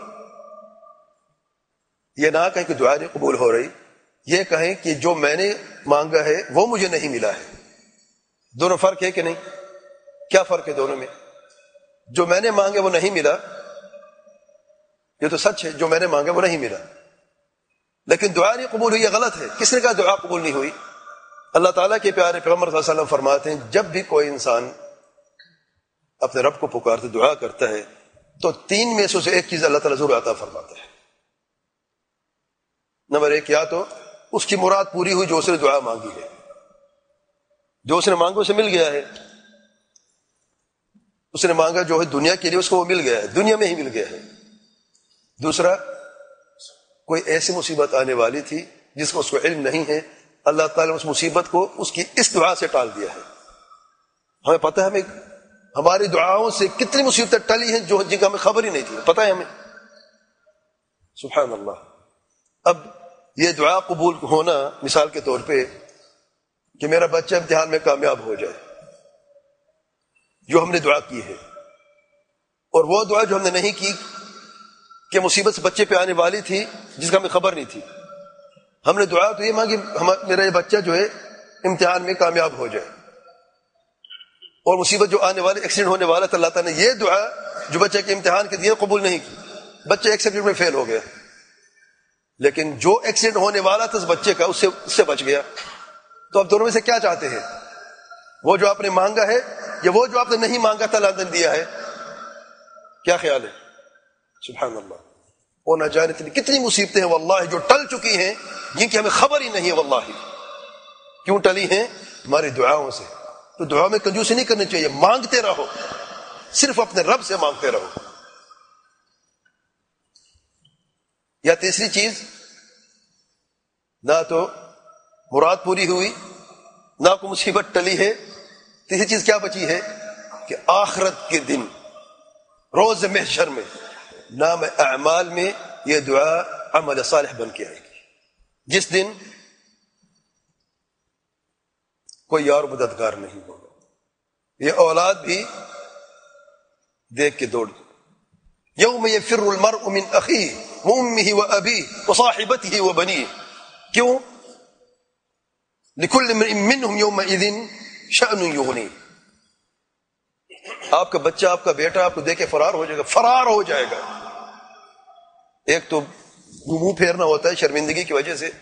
یہ نہ کہیں کہ دعا نہیں قبول ہو رہی، یہ کہیں کہ جو میں نے مانگا ہے وہ مجھے نہیں ملا ہے. دونوں فرق ہے کہ نہیں؟ کیا فرق ہے دونوں میں؟ جو میں نے مانگا وہ نہیں ملا، یہ تو سچ ہے، جو میں نے مانگا وہ نہیں ملا. لیکن دعا نہیں قبول ہوئی، یہ غلط ہے. کس نے کہا دعا قبول نہیں ہوئی؟ اللہ تعالیٰ کے پیارے پیغمبر صلی اللہ علیہ وسلم فرماتے ہیں جب بھی کوئی انسان اپنے رب کو پکارتے دعا کرتا ہے تو تین میں سے اسے ایک چیز اللہ تعالیٰ ضرور عطا فرماتا ہے. نمبر ایک، یا تو اس کی مراد پوری ہوئی جو اس نے دعا مانگی ہے، جو اس نے مانگا اسے مل گیا ہے. اس نے مانگا جو ہے دنیا کے لیے اس کو وہ مل گیا ہے، دنیا میں ہی مل گیا ہے. دوسرا، کوئی ایسی مصیبت آنے والی تھی جس کو اس کو علم نہیں ہے، اللہ تعالیٰ نے اس مصیبت کو اس کی اس دعا سے ٹال دیا ہے. ہمیں پتہ ہے ہمیں ہماری دعاؤں سے کتنی مصیبتیں ٹلی ہیں جو جن کا ہمیں خبر ہی نہیں تھی، پتہ ہے ہمیں. سبحان اللہ. اب یہ دعا قبول ہونا مثال کے طور پہ کہ میرا بچہ امتحان میں کامیاب ہو جائے، جو ہم نے دعا کی ہے، اور وہ دعا جو ہم نے نہیں کی کہ مصیبت سے بچے پہ آنے والی تھی جس کا ہمیں خبر نہیں تھی. ہم نے دعا تو یہ مانگی میرا یہ بچہ جو ہے امتحان میں کامیاب ہو جائے، اور مصیبت جو آنے والی ایکسیڈنٹ ہونے والا تھا، اللہ تعالیٰ نے یہ دعا جو بچے کے امتحان کے دیے قبول نہیں کی، بچہ ایک سبجیکٹ میں فیل ہو گیا. لیکن جو ایکسیڈنٹ ہونے والا تھا اس بچے کا، اس سے اس سے بچ گیا. تو آپ دونوں میں سے کیا چاہتے ہیں؟ وہ جو آپ نے مانگا ہے یا وہ جو آپ نے نہیں مانگا تھا اللہ نے دیا ہے؟ کیا خیال ہے؟ سبحان اللہ. وہ نہ جانے اتنی کتنی مصیبتیں ہیں واللہ جو ٹل چکی ہیں جن کی ہمیں خبر ہی نہیں ہے. واللہ کیوں ٹلی ہیں؟ ہماری دعاؤں سے. تو دعا میں کنجوسی نہیں کرنی چاہیے، مانگتے رہو، صرف اپنے رب سے مانگتے رہو. یا تیسری چیز، نہ تو مراد پوری ہوئی نہ کوئی مصیبت ٹلی ہے. تیسری چیز کیا بچی ہے کہ آخرت کے دن روز محشر میں نام اعمال میں یہ دعا عمل صالح بن کے آئے گی، جس دن کوئی یار مددگار نہیں ہوگا. یہ اولاد بھی دیکھ کے دوڑ دو. یوم یفر المرء من اخیہ وامہ وابیہ وصاحبتہ وبنیہ. کیوں؟ لکل امرئ منہم یومئذ شأن یغنیہ. آپ کا بچہ، آپ کا بیٹا آپ کو دیکھ کے فرار ہو جائے گا، فرار ہو جائے گا. ایک تو منہ پھیرنا ہوتا ہے شرمندگی کی وجہ سے.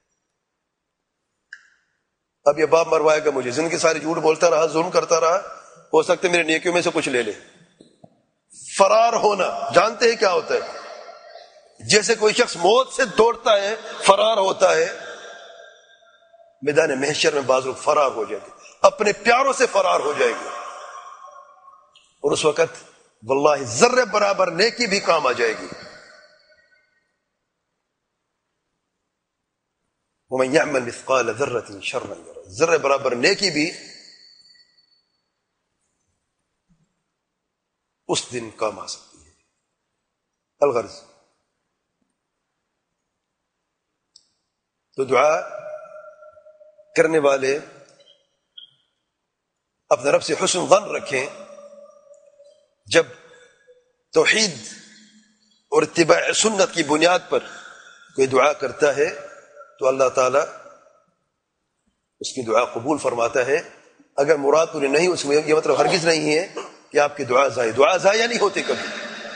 اب یہ باپ مروائے گا مجھے، زندگی ساری جھوٹ بولتا رہا، ظلم کرتا رہا، ہو سکتا ہے میرے نیکیوں میں سے کچھ لے لے. فرار ہونا جانتے ہیں کیا ہوتا ہے؟ جیسے کوئی شخص موت سے دوڑتا ہے، فرار ہوتا ہے. میدان محشر میں بعض لوگ فرار ہو جائیں گے، اپنے پیاروں سے فرار ہو جائیں گے، اور اس وقت واللہ ذرے برابر نیکی بھی کام آ جائے گی. وَمَنْ يَعْمَلْ مِثْقَالَ ذَرَّةٍ شَرًّا يَرَهُ. ذرے برابر نیکی بھی اس دن کام آ سکتی ہے. الغرض تو دعا کرنے والے اپنے رب سے حسن ظن رکھیں. جب توحید اور اتباع سنت کی بنیاد پر کوئی دعا کرتا ہے تو اللہ تعالی اس کی دعا قبول فرماتا ہے. اگر مراد پوری نہیں، اس میں یہ مطلب ہرگز نہیں ہے کہ آپ کی دعا ضائع دعا ضائع نہیں ہوتی کبھی.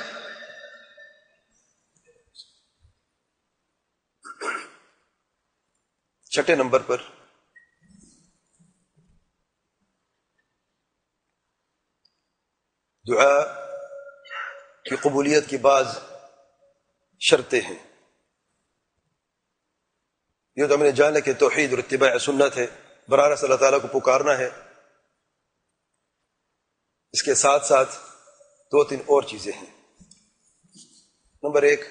چھٹے نمبر پر دعا کی قبولیت کی بعض شرطیں ہیں. یہ تو ہم نے جانا کہ توحید اور اتباع سنت ہے، براہ راست اللہ تعالیٰ کو پکارنا ہے. اس کے ساتھ ساتھ دو تین اور چیزیں ہیں. نمبر ایک،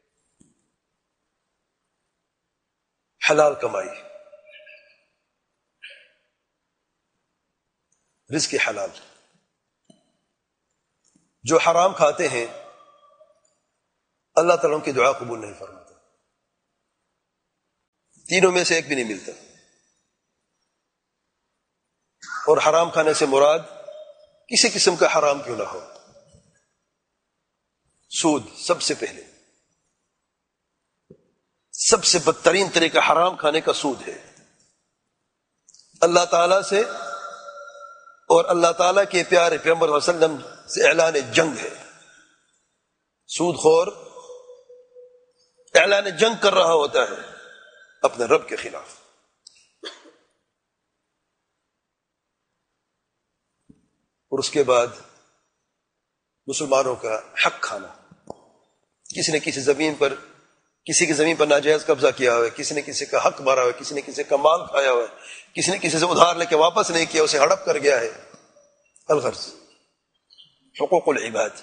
حلال کمائی، رزق حلال. جو حرام کھاتے ہیں اللہ تعالیٰ ان کی دعا قبول نہیں فرماتا. تینوں میں سے ایک بھی نہیں ملتا. اور حرام کھانے سے مراد کسی قسم کا حرام کیوں نہ ہو. سود سب سے پہلے، سب سے بدترین طریقہ حرام کھانے کا سود ہے. اللہ تعالیٰ سے اور اللہ تعالیٰ کے پیارے پیغمبر صلی اللہ علیہ وسلم سے اعلان جنگ ہے. سود خور اعلان جنگ کر رہا ہوتا ہے اپنے رب کے خلاف. اور اس کے بعد مسلمانوں کا حق کھانا. کسی نے کسی زمین پر کسی کی زمین پر ناجائز قبضہ کیا ہوا ہے، کسی نے کسی کا حق مارا ہوا ہے، کسی نے کسی کا مال کھایا ہوا ہے، کسی نے کسی سے ادھار لے کے واپس نہیں کیا، اسے ہڑپ کر گیا ہے. الغرض حقوق العباد.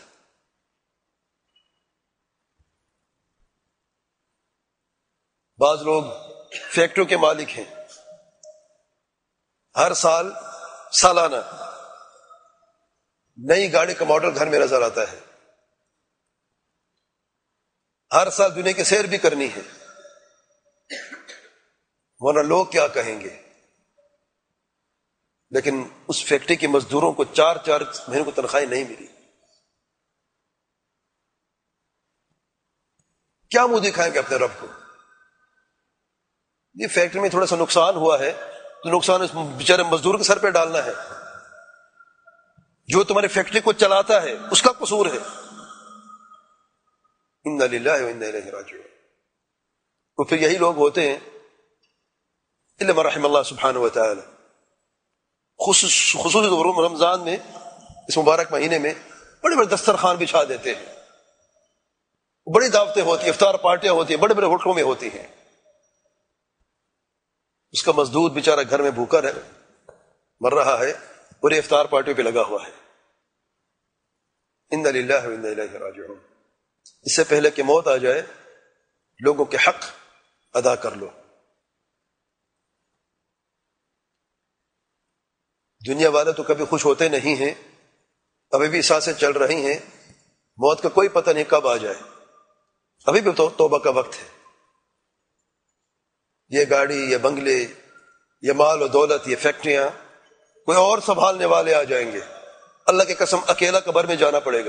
بعض لوگ فیکٹریوں کے مالک ہیں، ہر سال سالانہ نئی گاڑی کا ماڈل گھر میں نظر آتا ہے، ہر سال دنیا کی سیر بھی کرنی ہے، ورنہ لوگ کیا کہیں گے. لیکن اس فیکٹری کے مزدوروں کو چار چار مہینوں کو تنخواہیں نہیں ملی. کیا منہ دکھائیں گے اپنے رب کو؟ یہ فیکٹری میں تھوڑا سا نقصان ہوا ہے تو نقصان اس بیچارے مزدور کے سر پہ ڈالنا ہے. جو تمہاری فیکٹری کو چلاتا ہے اس کا قصور ہے. انا للہ و انا الیہ راجعون. تو پھر یہی لوگ ہوتے ہیں الا من رحم اللہ سبحانہ و تعالی، خصوصی رمضان میں، اس مبارک مہینے میں بڑے بڑے دسترخوان بچھا دیتے ہیں، بڑی دعوتیں ہوتی ہیں، افطار پارٹیاں ہوتی ہیں، بڑے بڑے ہوٹلوں میں ہوتی ہیں. اس کا مزدور بیچارہ گھر میں بھوکا رہ مر رہا ہے اور یہ افطار پارٹیوں پہ لگا ہوا ہے. انا للہ و انا الیہ راجعون. اس سے پہلے کہ موت آ جائے لوگوں کے حق ادا کر لو. دنیا والے تو کبھی خوش ہوتے نہیں ہیں، ابھی بھی سانسیں چل رہی ہیں، موت کا کوئی پتہ نہیں کب آ جائے. ابھی بھی تو توبہ کا وقت ہے. یہ گاڑی، یہ بنگلے، یہ مال و دولت، یہ فیکٹریاں کوئی اور سنبھالنے والے آ جائیں گے. اللہ کی قسم اکیلا قبر میں جانا پڑے گا.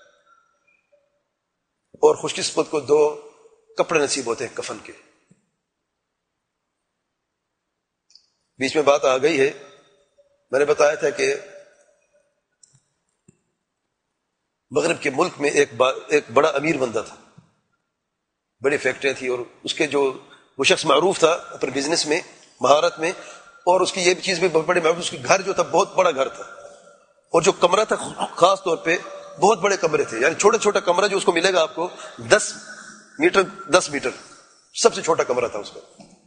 اور خوش قسمت کو دو کپڑے نصیب ہوتے ہیں کفن کے. بیچ میں بات آ گئی ہے، میں نے بتایا تھا کہ مغرب کے ملک میں ایک با ایک بڑا امیر بندہ تھا، بڑی فیکٹریاں تھی، اور اس کے جو وہ شخص معروف تھا اپنے بزنس میں، مہارت میں، اور اس کی یہ چیز بھی بڑی معروف. اس کے گھر جو تھا بہت بڑا گھر تھا، اور جو کمرہ تھا خاص طور پہ بہت بڑے کمرے تھے. یعنی چھوٹا چھوٹا کمرہ جو اس کو ملے گا آپ کو دس میٹر دس میٹر سب سے چھوٹا کمرہ تھا اس کا.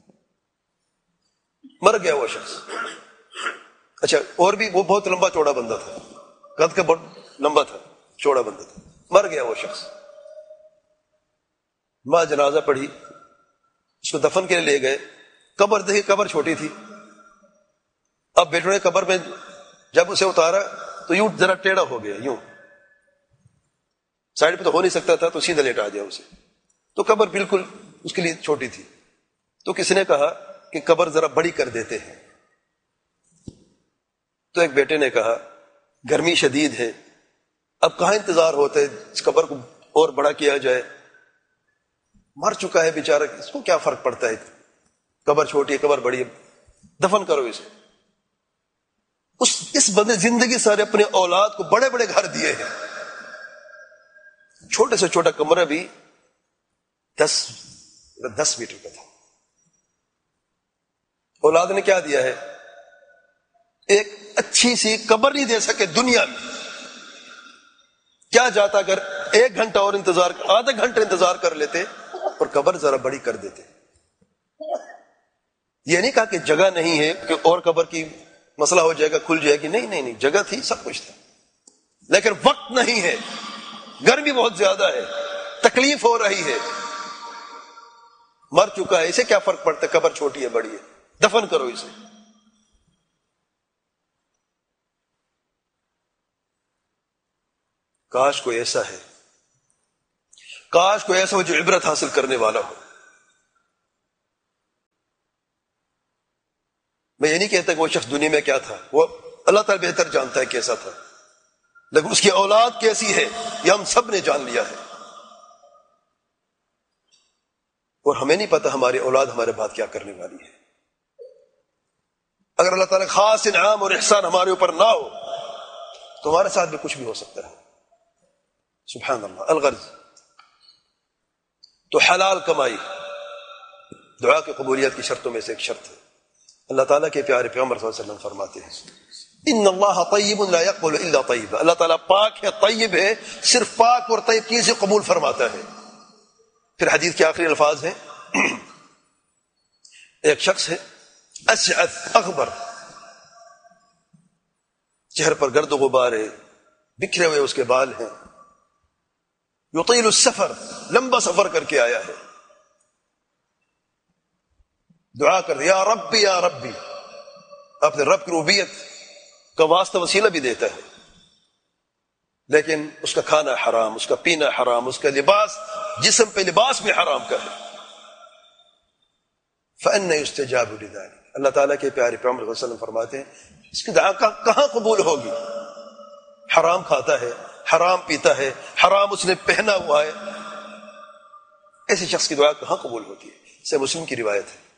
مر گیا وہ شخص. اچھا، اور بھی وہ بہت لمبا چوڑا بندہ تھا، قد کا بہت لمبا تھا، چوڑا بندہ تھا. مر گیا وہ شخص. ماں جنازہ پڑھی، اس کو دفن کے لیے لے گئے. قبر دیکھی، قبر چھوٹی تھی. اب بیٹوں نے قبر میں جب اسے اتارا تو یوں ذرا ٹیڑھا ہو گیا، یوں سائڈ پہ تو ہو نہیں سکتا تھا، تو سیدھا لیٹا دیا اسے. تو قبر بالکل اس کے لیے چھوٹی تھی. تو کسی نے کہا کہ قبر ذرا بڑی کر دیتے ہیں. تو ایک بیٹے نے کہا گرمی شدید ہے، اب کہاں انتظار ہوتا ہے اس قبر کو اور بڑا کیا جائے. مر چکا ہے بیچارہ، اس کو کیا فرق پڑتا ہے، قبر چھوٹی ہے قبر بڑی ہے، دفن کرو اسے. اس اس بندے زندگی سارے اپنے اولاد کو بڑے بڑے گھر دیے ہیں، چھوٹے سے چھوٹا کمرہ بھی دس دس میٹر کا تھا. اولاد نے کیا دیا ہے؟ ایک اچھی سی قبر نہیں دے سکے دنیا میں. کیا جاتا اگر ایک گھنٹہ اور انتظار، آدھا گھنٹہ انتظار کر لیتے اور قبر ذرا بڑی کر دیتے. یہ نہیں کہا کہ جگہ نہیں ہے کہ اور قبر کی مسئلہ ہو جائے گا، کھل جائے گی. نہیں نہیں نہیں، جگہ تھی، سب کچھ تھا، لیکن وقت نہیں ہے. گرمی بہت زیادہ ہے، تکلیف ہو رہی ہے، مر چکا ہے، اسے کیا فرق پڑتا ہے قبر چھوٹی ہے بڑی ہے، دفن کرو اسے. کاش کوئی ایسا ہے کاش کوئی ایسا ہو جو عبرت حاصل کرنے والا ہو. میں یہ نہیں کہتا کہ وہ شخص دنیا میں کیا تھا، وہ اللہ تعالیٰ بہتر جانتا ہے کیسا تھا، لیکن اس کی اولاد کیسی ہے یہ ہم سب نے جان لیا ہے. اور ہمیں نہیں پتا ہماری اولاد ہمارے بعد کیا کرنے والی ہے. اگر اللہ تعالیٰ خاص انعام اور احسان ہمارے اوپر نہ ہو تو ہمارے ساتھ بھی کچھ بھی ہو سکتا ہے. سبحان اللہ. الغرض تو حلال کمائی دعا کی قبولیت کی شرطوں میں سے ایک شرط ہے. اللہ تعالیٰ کے پیارے پیغمبر صلی اللہ علیہ وسلم فرماتے ہیں ان اللہ طیب لا يقبل الا طیبا. اللہ تعالیٰ پاک ہے، طیب ہے، صرف پاک اور طیب چیزیں قبول فرماتا ہے. پھر حدیث کے آخری الفاظ ہیں ایک شخص ہے اشعث اغبر، چہرے پر گرد و غبار ہے، بکھرے ہوئے اس کے بال ہیں، یطیل السفر، لمبا سفر کر کے آیا ہے. دعا کر یا ربی یا ربی، اپنے رب کی ربوبیت کا واسطہ وسیلہ بھی دیتا ہے، لیکن اس کا کھانا حرام، اس کا پینا حرام، اس کا لباس، جسم پہ لباس بھی حرام کا ہے. فَأَنَّ يُسْتَجَابُ لِذَلِكَ. اللہ تعالیٰ کے پیارے پیغمبر صلی اللہ علیہ وسلم فرماتے ہیں اس کی دعا کہاں قبول ہوگی؟ حرام کھاتا ہے، حرام پیتا ہے، حرام اس نے پہنا ہوا ہے، ایسے شخص کی دعا کہاں قبول ہوتی ہے؟ صحیح مسلم کی روایت ہے.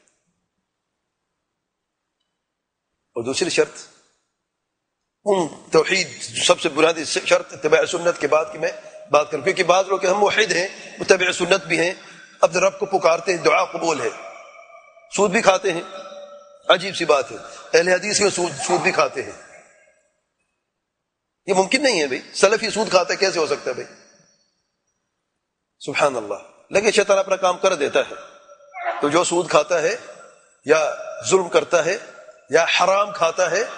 اور دوسری شرط ان توحید سب سے بنیادی شرط اتباع سنت کے بعد کی میں بات کروں، کیونکہ بعض لوگ ہم موحد ہیں، متبع سنت بھی ہیں، اپنے رب کو پکارتے ہیں، دعا قبول ہے، سود بھی کھاتے ہیں. عجیب سی بات ہے، اہل حدیث میں سود سود بھی کھاتے ہیں. یہ ممکن نہیں ہے بھائی، سلفی سود کھاتا ہے کیسے ہو سکتا ہے بھائی؟ سبحان اللہ. لیکن شیطان اپنا کام کر دیتا ہے. تو جو سود کھاتا ہے یا ظلم کرتا ہے یا حرام کھاتا ہے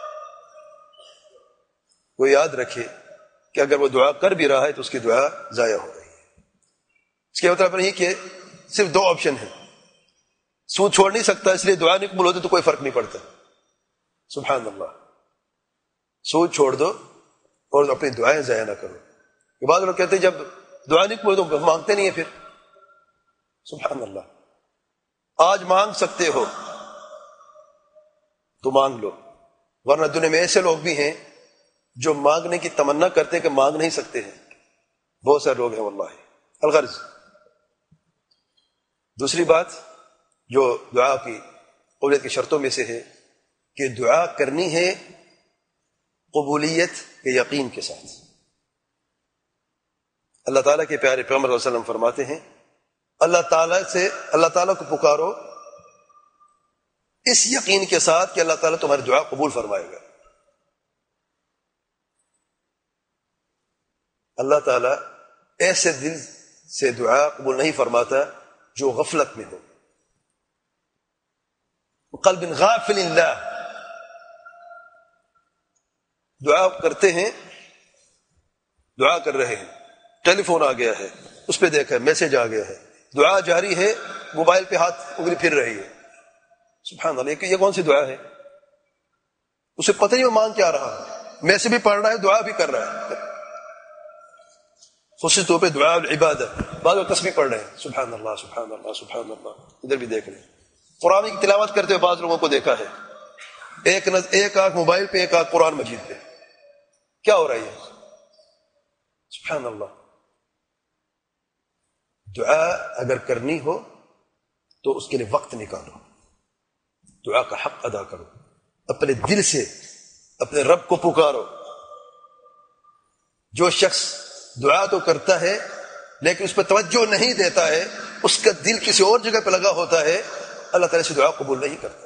وہ یاد رکھے کہ اگر وہ دعا کر بھی رہا ہے تو اس کی دعا ضائع ہو رہی ہے. اس کے مطلب نہیں کہ صرف دو آپشن ہیں، سود چھوڑ نہیں سکتا اس لیے دعا نہیں قبول ہوتی تو کوئی فرق نہیں پڑتا. سبحان اللہ. سود چھوڑ دو اور اپنی دعائیں ضائع نہ کرو. یہ بعض لوگ کہتے ہیں جب دعا نہیں قبول تو مانگتے نہیں ہیں پھر. سبحان اللہ. آج مانگ سکتے ہو تو مانگ لو، ورنہ دنیا میں ایسے لوگ بھی ہیں جو مانگنے کی تمنا کرتے ہیں کہ مانگ نہیں سکتے ہیں. بہت سارے لوگ ہیں واللہ. الغرض دوسری بات جو دعا کی قبولیت کی شرطوں میں سے ہے کہ دعا کرنی ہے قبولیت کے یقین کے ساتھ. اللہ تعالیٰ کے پیارے پیغمبر صلی اللہ علیہ وسلم فرماتے ہیں اللہ تعالیٰ سے اللہ تعالیٰ کو پکارو اس یقین کے ساتھ کہ اللہ تعالیٰ تمہاری دعا قبول فرمائے گا. اللہ تعالیٰ ایسے دل سے دعا قبول نہیں فرماتا جو غفلت میں ہو، قلب غافل اللہ. دعا کرتے ہیں، دعا کر رہے ہیں، ٹیلی فون آ گیا ہے، اس پہ دیکھا ہے، میسج آ گیا ہے، دعا جاری ہے، موبائل پہ ہاتھ انگلی پھر رہی ہے. سبحان اللہ. یہ کون سی دعا ہے؟ اسے پتہ نہیں وہ مانگ کیا رہا ہے، میسج بھی پڑھ رہا ہے، دعا بھی کر رہا ہے. خصوصی طور پہ دعا العبادت، بعض لوگ تسبیح پڑھ رہے ہیں، سبحان اللہ سبحان اللہ سبحان اللہ، ادھر بھی دیکھ رہے ہیں. قرآن کی تلاوت کرتے ہوئے بعض لوگوں کو دیکھا ہے، ایک نظر ایک آنکھ موبائل پہ، ایک آنکھ قرآن مجید پہ. کیا ہو رہا ہے؟ سبحان اللہ. دعا اگر کرنی ہو تو اس کے لیے وقت نکالو، دعا کا حق ادا کرو، اپنے دل سے اپنے رب کو پکارو. جو شخص دعا تو کرتا ہے لیکن اس پہ توجہ نہیں دیتا ہے، اس کا دل کسی اور جگہ پہ لگا ہوتا ہے، اللہ تعالیٰ سے دعا قبول نہیں کرتا.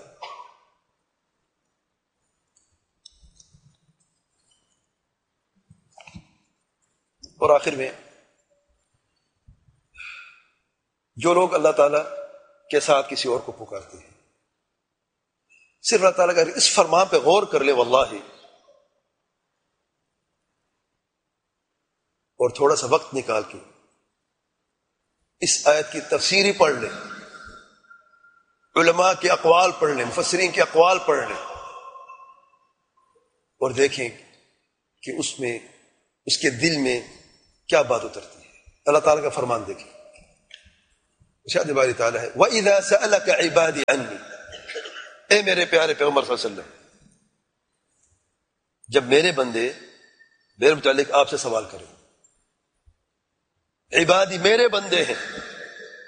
اور آخر میں جو لوگ اللہ تعالیٰ کے ساتھ کسی اور کو پکارتے ہیں، صرف اللہ تعالیٰ کا اس فرمان پہ غور کر لے واللہ، اور تھوڑا سا وقت نکال کے اس آیت کی تفسیر ہی پڑھ لیں، علماء کے اقوال پڑھ لیں، مفسرین کے اقوال پڑھ لیں، اور دیکھیں کہ اس میں اس کے دل میں کیا بات اترتی ہے. اللہ تعالیٰ کا فرمان دیکھیں، ارشاد باری تعالیٰ ہے وَإِذَا سَأَلَكَ عِبَادِ عَنِّي، اے میرے پیارے پیغمبر صلی اللہ علیہ وسلم، جب میرے بندے میرے متعلق آپ سے سوال کریں، عبادی میرے بندے ہیں،